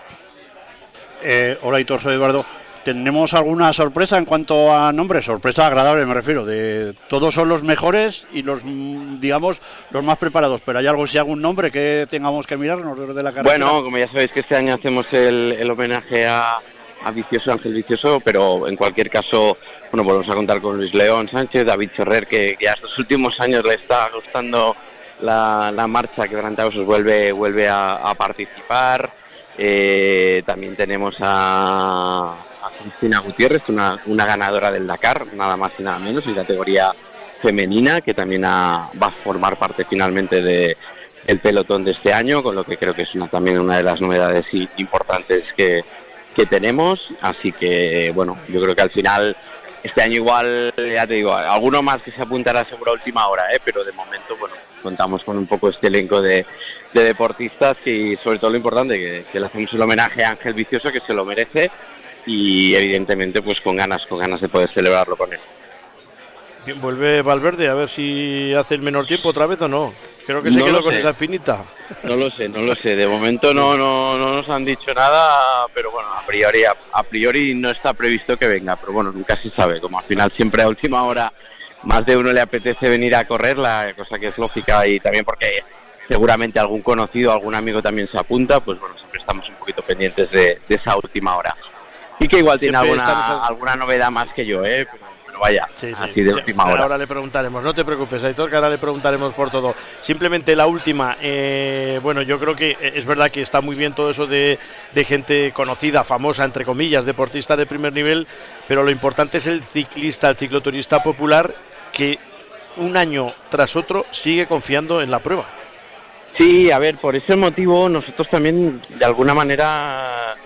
Hola, Hitor, soy Eduardo. ¿Tenemos alguna sorpresa en cuanto a nombres? Sorpresa agradable, me refiero. Todos son los mejores y los más preparados, pero ¿hay algún nombre que tengamos que mirarnos desde la carrera?
Bueno, como ya sabéis que este año hacemos el homenaje a Vicioso, Ángel Vicioso, pero en cualquier caso, bueno, volvemos a contar con Luis León Sánchez, David Ferrer, que ya estos últimos años le está gustando la marcha, Quebrantahuesos vuelve a participar. También tenemos a Cristina Gutiérrez, una ganadora del Dakar, nada más y nada menos, en categoría femenina, que también va a formar parte finalmente del pelotón de este año, con lo que creo que es también una de las novedades importantes que tenemos. Así que bueno, yo creo que al final este año igual, ya te digo, alguno más que se apuntará seguro a última hora, pero de momento, bueno, contamos con un poco este elenco de deportistas, y sobre todo lo importante, que le hacemos el homenaje a Ángel Vicioso, que se lo merece, y evidentemente pues con ganas de poder celebrarlo con él.
Bien, vuelve Valverde, a ver si hace el menor tiempo otra vez o no. Creo que se quedó con esa espinita.
No lo sé, de momento no nos han dicho nada, pero bueno, a priori no está previsto que venga, pero bueno, nunca se sabe, como al final siempre a última hora más de uno le apetece venir a correr, la cosa que es lógica, y también porque seguramente algún conocido, algún amigo también se apunta, pues bueno, siempre estamos un poquito pendientes de esa última hora. Y que igual tiene alguna novedad más que yo, pero pero vaya, así de última hora.
Ahora le preguntaremos, no te preocupes, Aitor, que ahora le preguntaremos por todo. Simplemente la última, bueno, yo creo que es verdad que está muy bien todo eso de gente conocida, famosa, entre comillas, deportista de primer nivel, pero lo importante es el ciclista, el cicloturista popular, que un año tras otro sigue confiando en la prueba.
Sí, a ver, por ese motivo nosotros también de alguna manera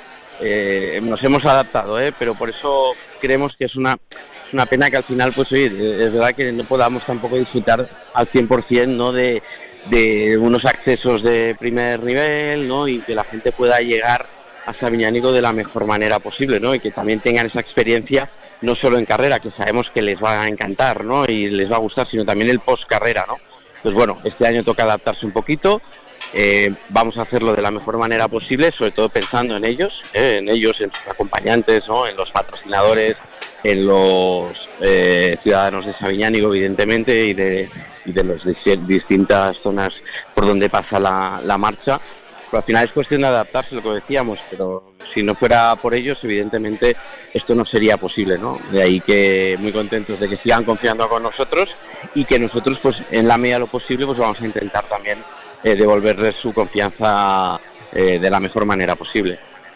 nos hemos adaptado, pero por eso creemos que es una pena que al final, pues oye, es verdad que no podamos tampoco disfrutar al 100%, ¿no? de unos accesos de primer nivel, ¿no? Y que la gente pueda llegar a Sabiñánigo de la mejor manera posible, ¿no? Y que también tengan esa experiencia no solo en carrera, que sabemos que les va a encantar, ¿no? Y les va a gustar, sino también el post carrera, ¿no? Pues bueno, este año toca adaptarse un poquito, vamos a hacerlo de la mejor manera posible, sobre todo pensando en ellos, en sus acompañantes, ¿no? En los patrocinadores, en los ciudadanos de Sabiñánigo, evidentemente, y de las distintas zonas por donde pasa la marcha. Pero al final es cuestión de adaptarse, lo que decíamos, pero si no fuera por ellos, evidentemente esto no sería posible, ¿no? De ahí que muy contentos de que sigan confiando con nosotros y que nosotros, pues en la medida de lo posible, pues vamos a intentar también devolverles su confianza de la mejor manera posible.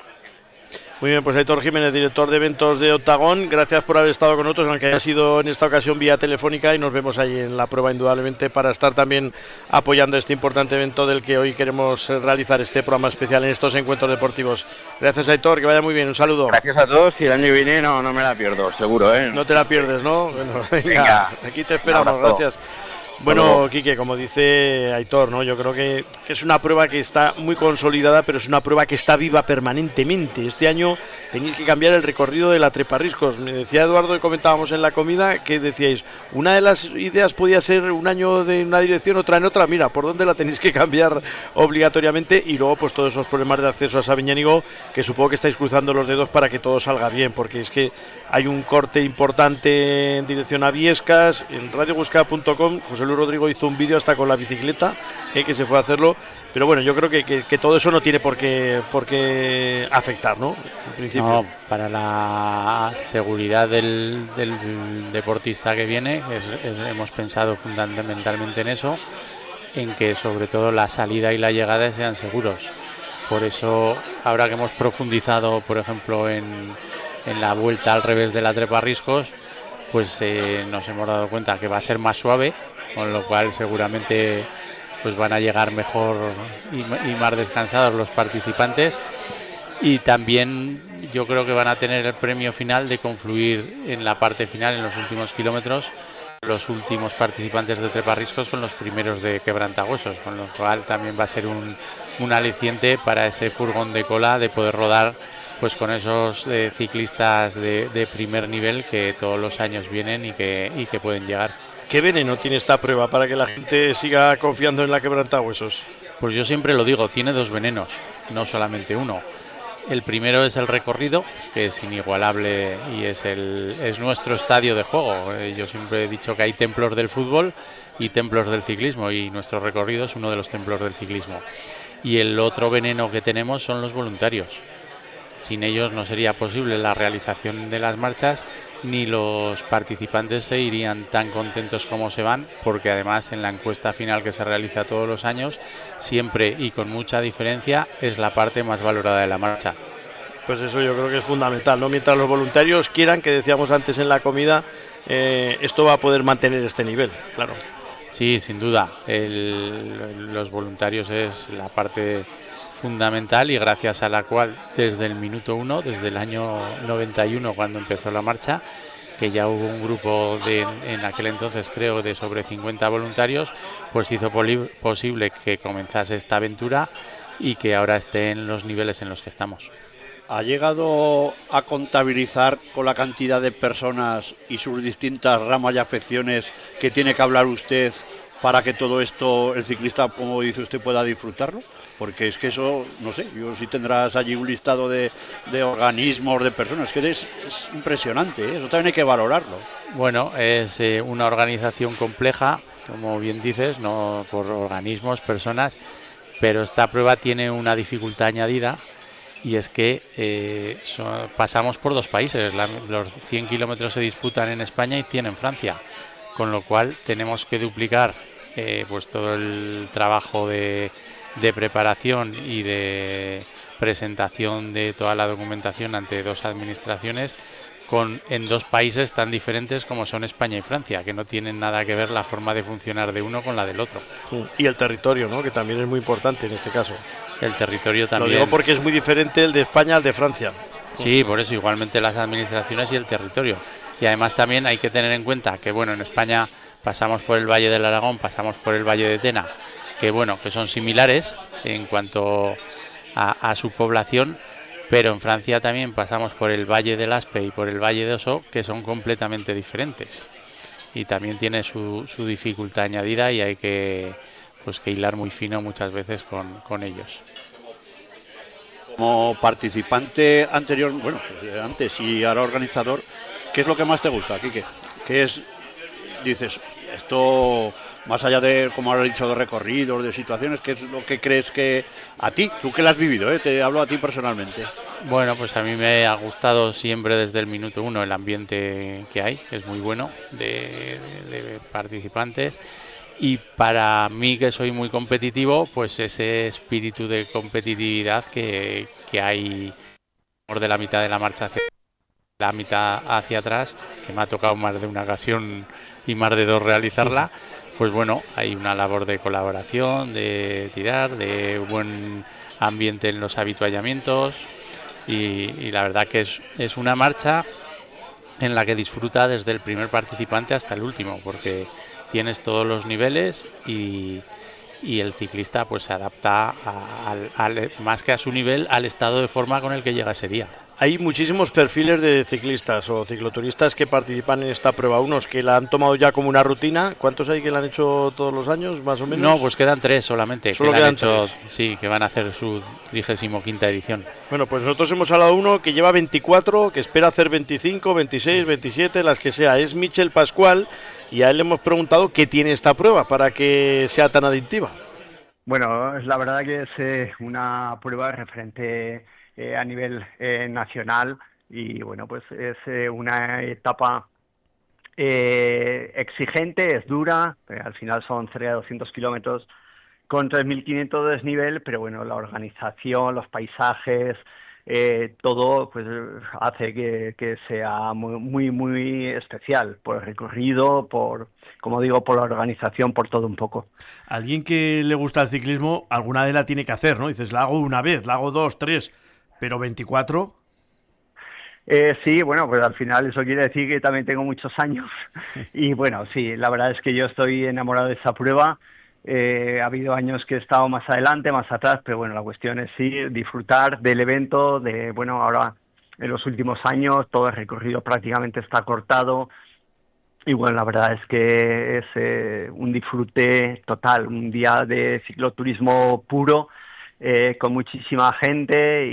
Muy bien, pues Aitor Jiménez, director de eventos de Octagón, gracias por haber estado con nosotros, aunque haya sido en esta ocasión vía telefónica, y nos vemos ahí en la prueba indudablemente para estar también apoyando este importante evento del que hoy queremos realizar este programa especial en estos encuentros deportivos. Gracias, Aitor, que vaya muy bien, un saludo.
Gracias a todos, y el año que viene no me la pierdo, seguro,
No te la pierdes, ¿no? Bueno, venga, aquí te esperamos, gracias. Bueno, Quique, como dice Aitor, ¿no? Yo creo que es una prueba que está muy consolidada, pero es una prueba que está viva permanentemente. Este año tenéis que cambiar el recorrido de la Treparriscos. Me decía Eduardo, y comentábamos en la comida, que decíais, una de las ideas podía ser un año de una dirección, otra en otra. Mira, ¿por dónde la tenéis que cambiar obligatoriamente? Y luego, pues todos esos problemas de acceso a Sabiñánigo, que supongo que estáis cruzando los dedos para que todo salga bien, porque es que hay un corte importante en dirección a Viescas. En radiohuesca.com, José Luis Rodrigo hizo un vídeo hasta con la bicicleta, que se fue a hacerlo, pero bueno, yo creo que todo eso no tiene por qué afectar, ¿no? En principio.
No, para la seguridad del deportista que viene, hemos pensado fundamentalmente en eso, en que sobre todo la salida y la llegada sean seguros. Por eso, ahora que hemos profundizado, por ejemplo, en la vuelta al revés de la Treparriscos, pues nos hemos dado cuenta que va a ser más suave, con lo cual seguramente pues van a llegar mejor y más descansados los participantes, y también yo creo que van a tener el premio final de confluir en la parte final, en los últimos kilómetros, los últimos participantes de Treparriscos con los primeros de Quebrantahuesos, con lo cual también va a ser un aliciente para ese furgón de cola de poder rodar pues con esos ciclistas de primer nivel que todos los años vienen y que pueden llegar.
¿Qué veneno tiene esta prueba para que la gente siga confiando en la Quebrantahuesos?
Pues yo siempre lo digo, tiene dos venenos, no solamente uno. El primero es el recorrido, que es inigualable y es nuestro estadio de juego. Yo siempre he dicho que hay templos del fútbol y templos del ciclismo, y nuestro recorrido es uno de los templos del ciclismo. Y el otro veneno que tenemos son los voluntarios. Sin ellos no sería posible la realización de las marchas, ni los participantes se irían tan contentos como se van, porque además en la encuesta final que se realiza todos los años, siempre y con mucha diferencia, es la parte más valorada de la marcha.
Pues eso yo creo que es fundamental, ¿no? Mientras los voluntarios quieran, que decíamos antes en la comida, esto va a poder mantener este nivel, claro.
Sí, sin duda. Los voluntarios es la parte fundamental, y gracias a la cual desde el minuto 1, desde el año 91 cuando empezó la marcha, que ya hubo un grupo en aquel entonces creo de sobre 50 voluntarios, pues hizo posible que comenzase esta aventura y que ahora esté en los niveles en los que estamos.
¿Ha llegado a contabilizar con la cantidad de personas y sus distintas ramas y afecciones que tiene que hablar usted para que todo esto el ciclista, como dice usted, pueda disfrutarlo? Porque es que eso, no sé, yo si tendrás allí un listado de organismos, de personas, que es impresionante, ¿eh? Eso también hay que valorarlo.
Bueno, es una organización compleja, como bien dices, no por organismos, personas, pero esta prueba tiene una dificultad añadida, y es que pasamos por dos países. Los 100 kilómetros se disputan en España y 100 en Francia, con lo cual tenemos que duplicar pues todo el trabajo de preparación y de presentación de toda la documentación ante dos administraciones en dos países tan diferentes como son España y Francia, que no tienen nada que ver la forma de funcionar de uno con la del otro.
Y el territorio, ¿no?, que también es muy importante en este caso.
El territorio también.
Lo digo porque es muy diferente el de España al de Francia.
Sí, por eso igualmente las administraciones y el territorio. Y además también hay que tener en cuenta que, bueno, en España pasamos por el Valle del Aragón, pasamos por el Valle de Tena, que bueno, que son similares en cuanto a su población, pero en Francia también pasamos por el Valle del Aspe y por el Valle de Oso, que son completamente diferentes. Y también tiene su dificultad añadida y hay que hilar muy fino muchas veces con ellos.
Como participante anterior, bueno, pues antes y ahora organizador, ¿qué es lo que más te gusta, Quique? ¿Qué es, dices, esto, más allá de, como has dicho, de recorridos, de situaciones, qué es lo que crees que a ti, tú que lo has vivido, te hablo a ti personalmente?
Bueno, pues a mí me ha gustado siempre desde el minuto uno el ambiente que hay, que es muy bueno de participantes. Y para mí, que soy muy competitivo, pues ese espíritu de competitividad que hay por de la mitad de la marcha hacia la mitad hacia atrás, que me ha tocado más de una ocasión y más de dos realizarla, pues bueno, hay una labor de colaboración, de tirar, de buen ambiente en los habituallamientos y la verdad que es una marcha en la que disfruta desde el primer participante hasta el último, porque tienes todos los niveles y el ciclista pues se adapta más que a su nivel, al estado de forma con el que llega ese día.
Hay muchísimos perfiles de ciclistas o cicloturistas que participan en esta prueba. Unos que la han tomado ya como una rutina. ¿Cuántos hay que la han hecho todos los años, más o menos?
No, pues quedan 3 solamente.
Solo quedan
3. Sí, que van a hacer su 35ª edición.
Bueno, pues nosotros hemos hablado de uno que lleva 24, que espera hacer 25, 26, 27, las que sea. Es Michel Pascual y a él le hemos preguntado qué tiene esta prueba para que sea tan adictiva.
Bueno, la verdad que es una prueba referente a nivel nacional y bueno, pues es una etapa exigente, es dura, al final son cerca de 200 kilómetros con 3.500 de desnivel, pero bueno, la organización, los paisajes, todo pues hace que sea muy, muy especial por el recorrido, como digo, por la organización, por todo un poco.
Alguien que le gusta el ciclismo, alguna vez la tiene que hacer, ¿no? Dices, la hago una vez, la hago 2, 3... ¿Pero 24?
Sí, bueno, pues al final eso quiere decir que también tengo muchos años. Y bueno, sí, la verdad es que yo estoy enamorado de esa prueba. Ha habido años que he estado más adelante, más atrás, pero bueno, la cuestión es sí, disfrutar del evento, bueno, ahora en los últimos años todo el recorrido prácticamente está cortado. Y bueno, la verdad es que es un disfrute total, un día de cicloturismo puro, con muchísima gente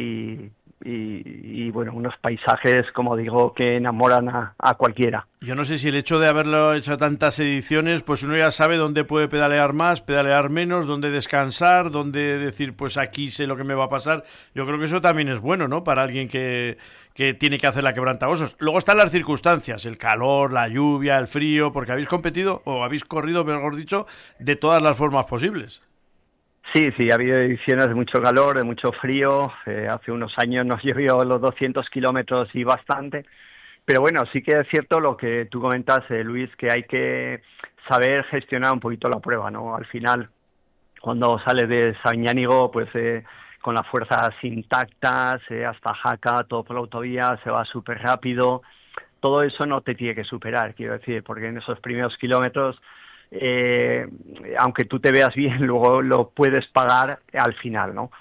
y bueno, unos paisajes, como digo, que enamoran a cualquiera.
Yo no sé si el hecho de haberlo hecho tantas ediciones, pues uno ya sabe dónde puede pedalear más, pedalear menos, dónde descansar, dónde decir, pues aquí sé lo que me va a pasar. Yo creo que eso también es bueno, ¿no?, para alguien que tiene que hacer la quebrantahuesos. Luego están las circunstancias, el calor, la lluvia, el frío, porque habéis competido, o habéis corrido, mejor dicho, de todas las formas posibles.
Sí, ha habido ediciones de mucho calor, de mucho frío. Hace unos años nos llovió los 200 kilómetros y bastante. Pero bueno, sí que es cierto lo que tú comentas, Luis, que hay que saber gestionar un poquito la prueba, ¿no? Al final, cuando sales de Sabiñánigo, pues con las fuerzas intactas, hasta Jaca, todo por la autovía, se va súper rápido. Todo eso no te tiene que superar, quiero decir, porque en esos primeros kilómetros, aunque tú te veas bien, luego lo puedes pagar al final, ¿no?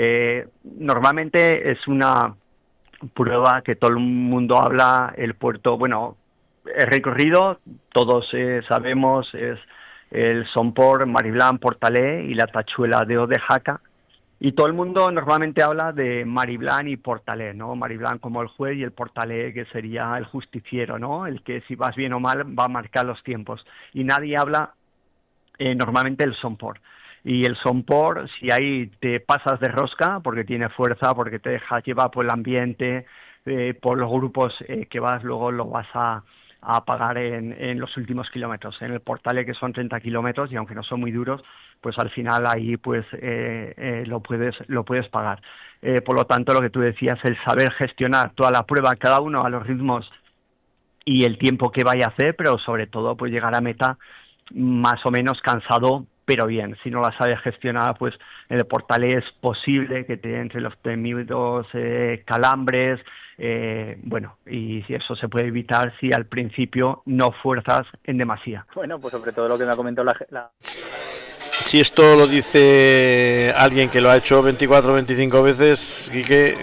Normalmente es una prueba que todo el mundo habla, el puerto, bueno, el recorrido, todos sabemos, es el Somport, Mariblán, Portalé y la tachuela de Jaca, y todo el mundo normalmente habla de Mariblán y Portalé, ¿no? Mariblán como el juez y el Portalé que sería el justiciero, ¿no? El que si vas bien o mal va a marcar los tiempos. Y nadie habla normalmente del Somport. Y el Somport, si ahí te pasas de rosca, porque tiene fuerza, porque te dejas llevar por el ambiente, por los grupos que vas, luego lo vas a pagar en los últimos kilómetros. En el Portalet, que son 30 kilómetros, y aunque no son muy duros, pues al final ahí pues lo puedes pagar. Por lo tanto, lo que tú decías, el saber gestionar toda la prueba, cada uno a los ritmos y el tiempo que vaya a hacer, pero sobre todo pues llegar a meta más o menos cansado, pero bien. Si no la sabes gestionar, pues en el Portalet es posible que te entre los temidos calambres, bueno, y si eso se puede evitar si al principio no fuerzas en demasía.
Bueno, pues sobre todo lo que me ha comentado la...
Si esto lo dice alguien que lo ha hecho 24 o 25 veces, Quique,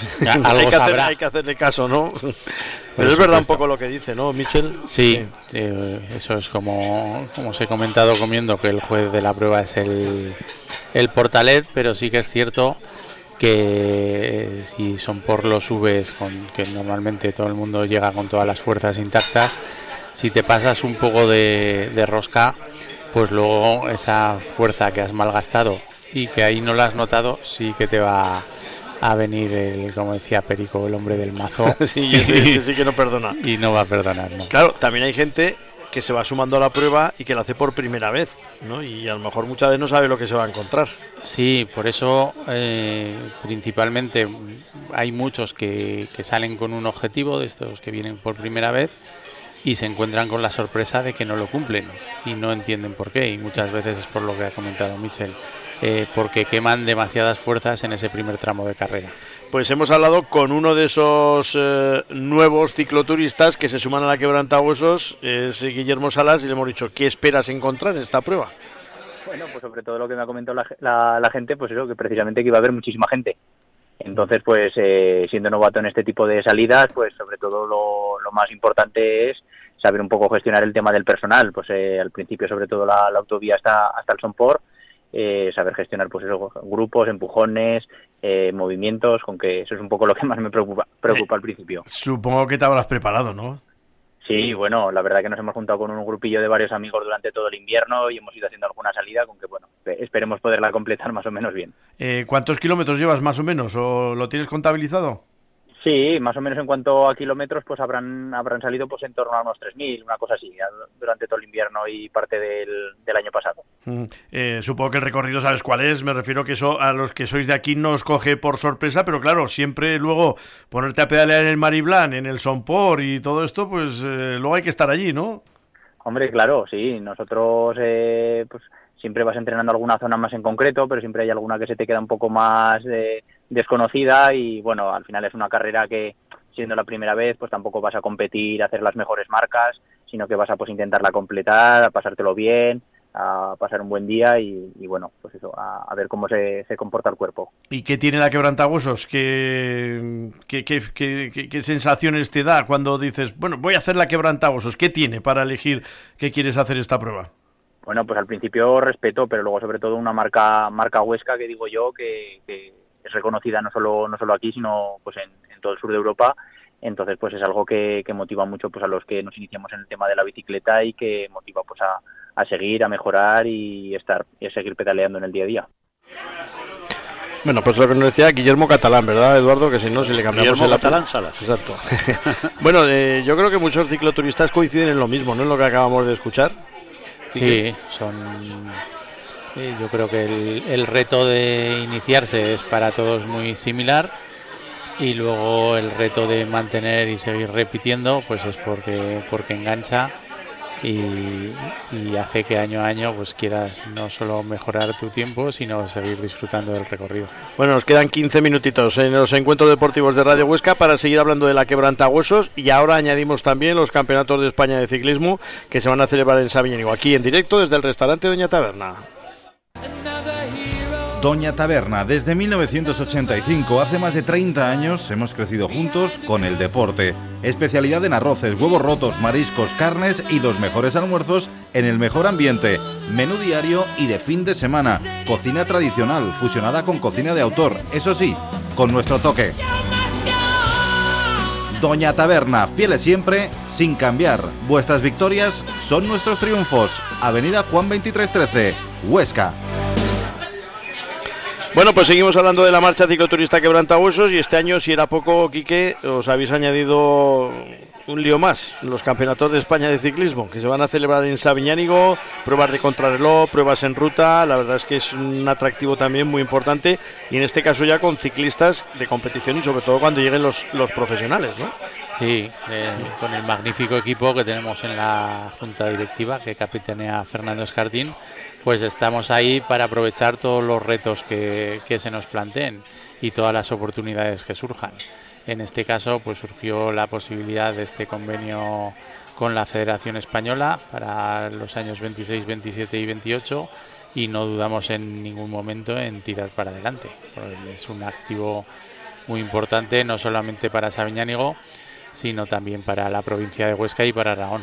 hay que hacerle caso, ¿no? Pero es verdad un poco lo que dice, ¿no, Michel?
Sí, eso es como os he comentado comiendo, que el juez de la prueba es el Portalet, pero sí que es cierto que si son por los subes, que normalmente todo el mundo llega con todas las fuerzas intactas, si te pasas un poco de rosca, pues luego esa fuerza que has malgastado y que ahí no la has notado, sí que te va a venir como decía Perico, el hombre del mazo.
Sí, ese sí que no perdona.
Y no va a perdonar, ¿no?
Claro, también hay gente que se va sumando a la prueba y que la hace por primera vez, ¿no? Y a lo mejor muchas veces no sabe lo que se va a encontrar.
Sí, por eso principalmente hay muchos que salen con un objetivo, de estos que vienen por primera vez, y se encuentran con la sorpresa de que no lo cumplen y no entienden por qué, y muchas veces es por lo que ha comentado Michel, porque queman demasiadas fuerzas en ese primer tramo de carrera.
Pues hemos hablado con uno de esos nuevos cicloturistas que se suman a la Quebrantahuesos, es Guillermo Salas, y le hemos dicho, ¿qué esperas encontrar en esta prueba?
Bueno, pues sobre todo lo que me ha comentado la gente, pues eso, que precisamente que iba a haber muchísima gente. Entonces, pues siendo novato en este tipo de salidas, pues sobre todo lo más importante es saber un poco gestionar el tema del personal. Pues al principio, sobre todo la autovía hasta el Somport, saber gestionar pues esos grupos, empujones, movimientos, con que eso es un poco lo que más me preocupa al principio.
Supongo que te habrás preparado, ¿no?
Sí, bueno, la verdad que nos hemos juntado con un grupillo de varios amigos durante todo el invierno y hemos ido haciendo alguna salida con que, bueno, esperemos poderla completar más o menos bien.
¿Cuántos kilómetros llevas más o menos o lo tienes contabilizado?
Sí, más o menos en cuanto a kilómetros, pues habrán salido pues en torno a unos 3.000, una cosa así, durante todo el invierno y parte del año pasado.
Supongo que el recorrido sabes cuál es, me refiero que eso a los que sois de aquí no os coge por sorpresa, pero claro, siempre luego ponerte a pedalear en el Mariblán, en el Somport y todo esto, pues luego hay que estar allí, ¿no?
Hombre, claro, sí, nosotros pues siempre vas entrenando alguna zona más en concreto, pero siempre hay alguna que se te queda un poco más desconocida y bueno, al final es una carrera que siendo la primera vez pues tampoco vas a competir, a hacer las mejores marcas, sino que vas a pues intentarla completar, a pasártelo bien, a pasar un buen día y bueno, pues eso, a ver cómo se comporta el cuerpo.
¿Y qué tiene la Quebrantahuesos? ¿Qué sensaciones te da cuando dices, bueno, voy a hacer la Quebrantahuesos? ¿Qué tiene para elegir qué quieres hacer esta prueba?
Bueno, pues al principio respeto, pero luego sobre todo una marca Huesca que digo yo que es reconocida no solo aquí, sino pues en todo el sur de Europa. Entonces pues es algo que motiva mucho pues a los que nos iniciamos en el tema de la bicicleta y que motiva pues a seguir, a mejorar y a seguir pedaleando en el día a día.
Bueno, pues lo que nos decía Guillermo Catalán, ¿verdad, Eduardo? Que si no, si le cambiamos
Guillermo Catalán Salas.
Exacto. Bueno, yo creo que muchos cicloturistas coinciden en lo mismo, ¿no? En lo que acabamos de escuchar.
Sí, yo creo que el reto de iniciarse es para todos muy similar y luego el reto de mantener y seguir repitiendo pues es porque engancha y hace que año a año pues quieras no solo mejorar tu tiempo sino seguir disfrutando del recorrido.
Bueno, nos quedan 15 minutitos en los encuentros deportivos de Radio Huesca para seguir hablando de la Quebrantahuesos y ahora añadimos también los campeonatos de España de ciclismo que se van a celebrar en Sabiñánigo, aquí en directo desde el restaurante Doña Taberna.
Doña Taberna, desde 1985, hace más de 30 años, hemos crecido juntos con el deporte. Especialidad en arroces, huevos rotos, mariscos, carnes y los mejores almuerzos en el mejor ambiente. Menú diario y de fin de semana. Cocina tradicional, fusionada con cocina de autor, eso sí, con nuestro toque. Doña Taberna, fieles siempre, sin cambiar. Vuestras victorias son nuestros triunfos. Avenida Juan 2313, Huesca.
Bueno, pues seguimos hablando de la marcha cicloturista Quebrantahuesos y este año, si era poco, Quique, os habéis añadido un lío más, los campeonatos de España de ciclismo, que se van a celebrar en Sabiñánigo, pruebas de contrarreloj, pruebas en ruta. La verdad es que es un atractivo también muy importante, y en este caso ya con ciclistas de competición y sobre todo cuando lleguen los profesionales, ¿no?
Sí, con el magnífico equipo que tenemos en la junta directiva, que capitanea Fernando Escartín, pues estamos ahí para aprovechar todos los retos que se nos planteen y todas las oportunidades que surjan. En este caso, pues surgió la posibilidad de este convenio con la Federación Española para los años 26, 27 y 28, y no dudamos en ningún momento en tirar para adelante. Es un activo muy importante, no solamente para Sabiñánigo, sino también para la provincia de Huesca y para Aragón.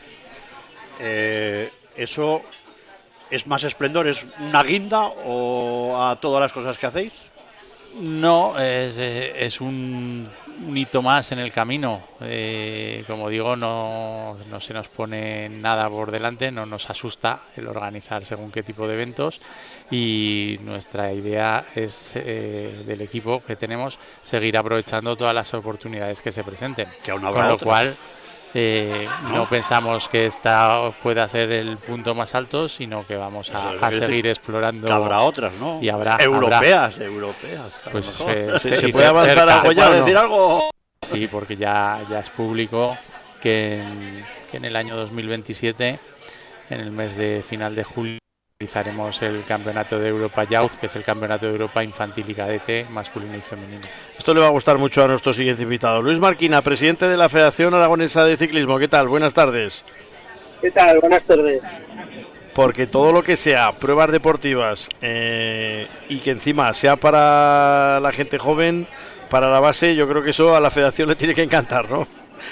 ¿Eso es más esplendor? ¿Es una guinda o a todas las cosas que hacéis?
No, es un hito más en el camino. Como digo, no se nos pone nada por delante, no nos asusta el organizar según qué tipo de eventos, y nuestra idea es, del equipo que tenemos, seguir aprovechando todas las oportunidades que se presenten.
Que aún habrá
con lo
otras.
cual no pensamos que esta pueda ser el punto más alto, sino que vamos a seguir explorando.
Que habrá otras, ¿no?
Y habrá
europeas.
Pues
¿se puede avanzar algo ya?
¿Puede decir algo?
Sí, porque ya es público que en el año 2027, en el mes de final de julio, realizaremos el Campeonato de Europa Youth, que es el Campeonato de Europa Infantil y Cadete masculino y femenino.
Esto le va a gustar mucho a nuestro siguiente invitado, Luis Marquina, presidente de la Federación Aragonesa de Ciclismo. ¿Qué tal? Buenas tardes.
¿Qué tal? Buenas tardes.
Porque todo lo que sea pruebas deportivas y que encima sea para la gente joven, para la base, yo creo que eso a la Federación le tiene que encantar, ¿no?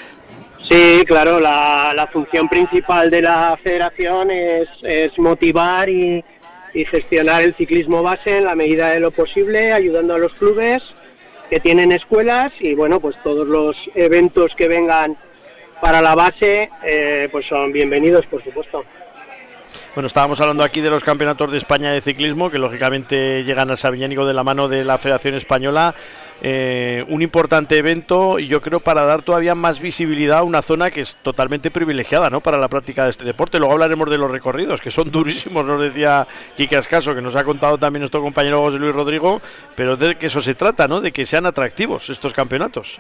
Sí, claro, la función principal de la federación es motivar y gestionar el ciclismo base en la medida de lo posible, ayudando a los clubes que tienen escuelas, y bueno, pues todos los eventos que vengan para la base pues son bienvenidos, por supuesto.
Bueno, estábamos hablando aquí de los campeonatos de España de ciclismo, que lógicamente llegan a Sabiñánigo de la mano de la Federación Española. Un importante evento, y yo creo para dar todavía más visibilidad a una zona que es totalmente privilegiada, ¿no?, para la práctica de este deporte. Luego hablaremos de los recorridos, que son durísimos, nos decía Quique Ascaso, que nos ha contado también nuestro compañero José Luis Rodrigo, pero de que eso se trata, ¿no?, de que sean atractivos estos campeonatos.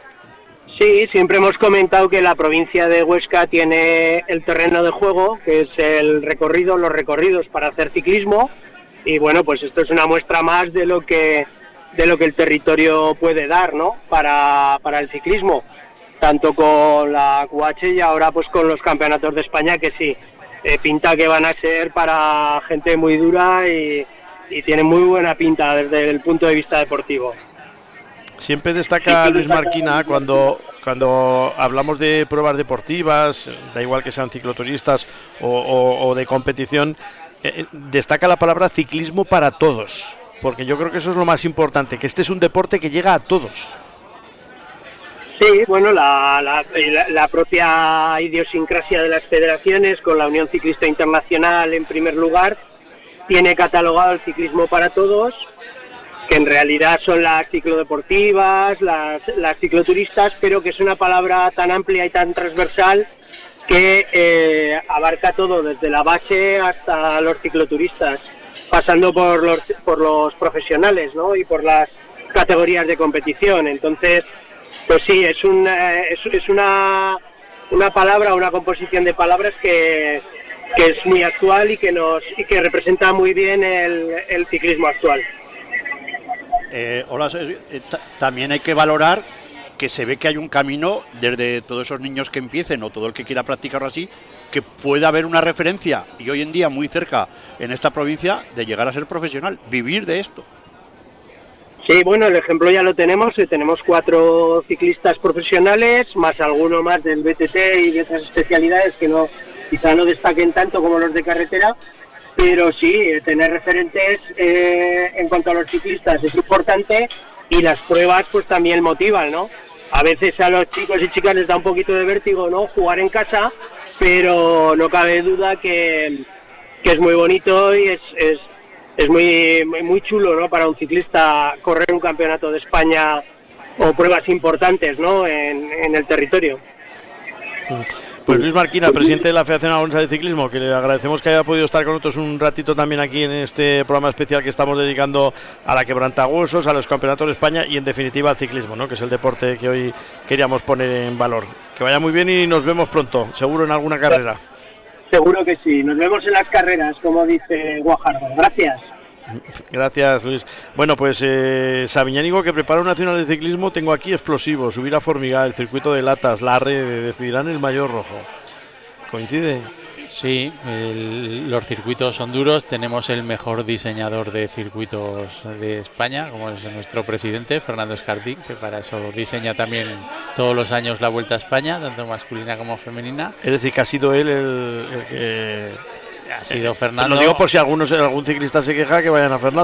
Sí, siempre hemos comentado que la provincia de Huesca tiene el terreno de juego, que es los recorridos para hacer ciclismo, y bueno, pues esto es una muestra más de lo que el territorio puede dar, ¿no?, para el ciclismo, tanto con la QH y ahora pues con los campeonatos de España, que sí, pinta que van a ser para gente muy dura y tienen muy buena pinta desde el punto de vista deportivo.
Siempre destaca Luis Marquina cuando hablamos de pruebas deportivas, da igual que sean cicloturistas o de competición, destaca la palabra ciclismo para todos, porque yo creo que eso es lo más importante, que este es un deporte que llega a todos.
Sí, bueno, la propia idiosincrasia de las federaciones, con la Unión Ciclista Internacional en primer lugar, tiene catalogado el ciclismo para todos, que en realidad son las ciclodeportivas, las cicloturistas, pero que es una palabra tan amplia y tan transversal que abarca todo, desde la base hasta los cicloturistas, pasando por los profesionales, ¿no?, y por las categorías de competición. Entonces, pues sí, es una palabra, una composición de palabras que es muy actual y que representa muy bien el ciclismo actual.
Hola, también hay que valorar que se ve que hay un camino desde todos esos niños que empiecen o todo el que quiera practicarlo así, que puede haber una referencia, y hoy en día muy cerca en esta provincia, de llegar a ser profesional, vivir de esto.
Sí, bueno, el ejemplo ya lo tenemos 4 ciclistas profesionales, más alguno más del BTT y de otras especialidades que quizá no destaquen tanto como los de carretera, pero sí, tener referentes en cuanto a los ciclistas es importante, y las pruebas pues también motivan, ¿no? A veces a los chicos y chicas les da un poquito de vértigo, ¿no?, jugar en casa, pero no cabe duda que es muy bonito y es muy chulo, ¿no? Para un ciclista correr un campeonato de España o pruebas importantes, ¿no? En el territorio.
Pues Luis Marquina, presidente de la Federación Aragonesa de Ciclismo, que le agradecemos que haya podido estar con nosotros un ratito también aquí en este programa especial que estamos dedicando a la quebrantahuesos, a los campeonatos de España y en definitiva al ciclismo, ¿no? Que es el deporte que hoy queríamos poner en valor. Que vaya muy bien y nos vemos pronto, seguro en alguna carrera.
Seguro que sí, nos vemos en las carreras, como dice Guajardo. Gracias.
Gracias, Luis. Bueno, pues Sabiñánigo, que prepara un nacional de ciclismo, tengo aquí explosivos, subir a Formigal, el circuito de Latas, Larre, decidirán el mayor rojo. ¿Coincide?
Sí, los circuitos son duros, tenemos el mejor diseñador de circuitos de España, como es nuestro presidente, Fernando Escartín, que para eso diseña también todos los años la Vuelta a España, tanto masculina como femenina.
Es decir, que ha sido él el que...
Ha sido Fernando.
Lo digo por si algún ciclista se queja, que vayan a Fernando.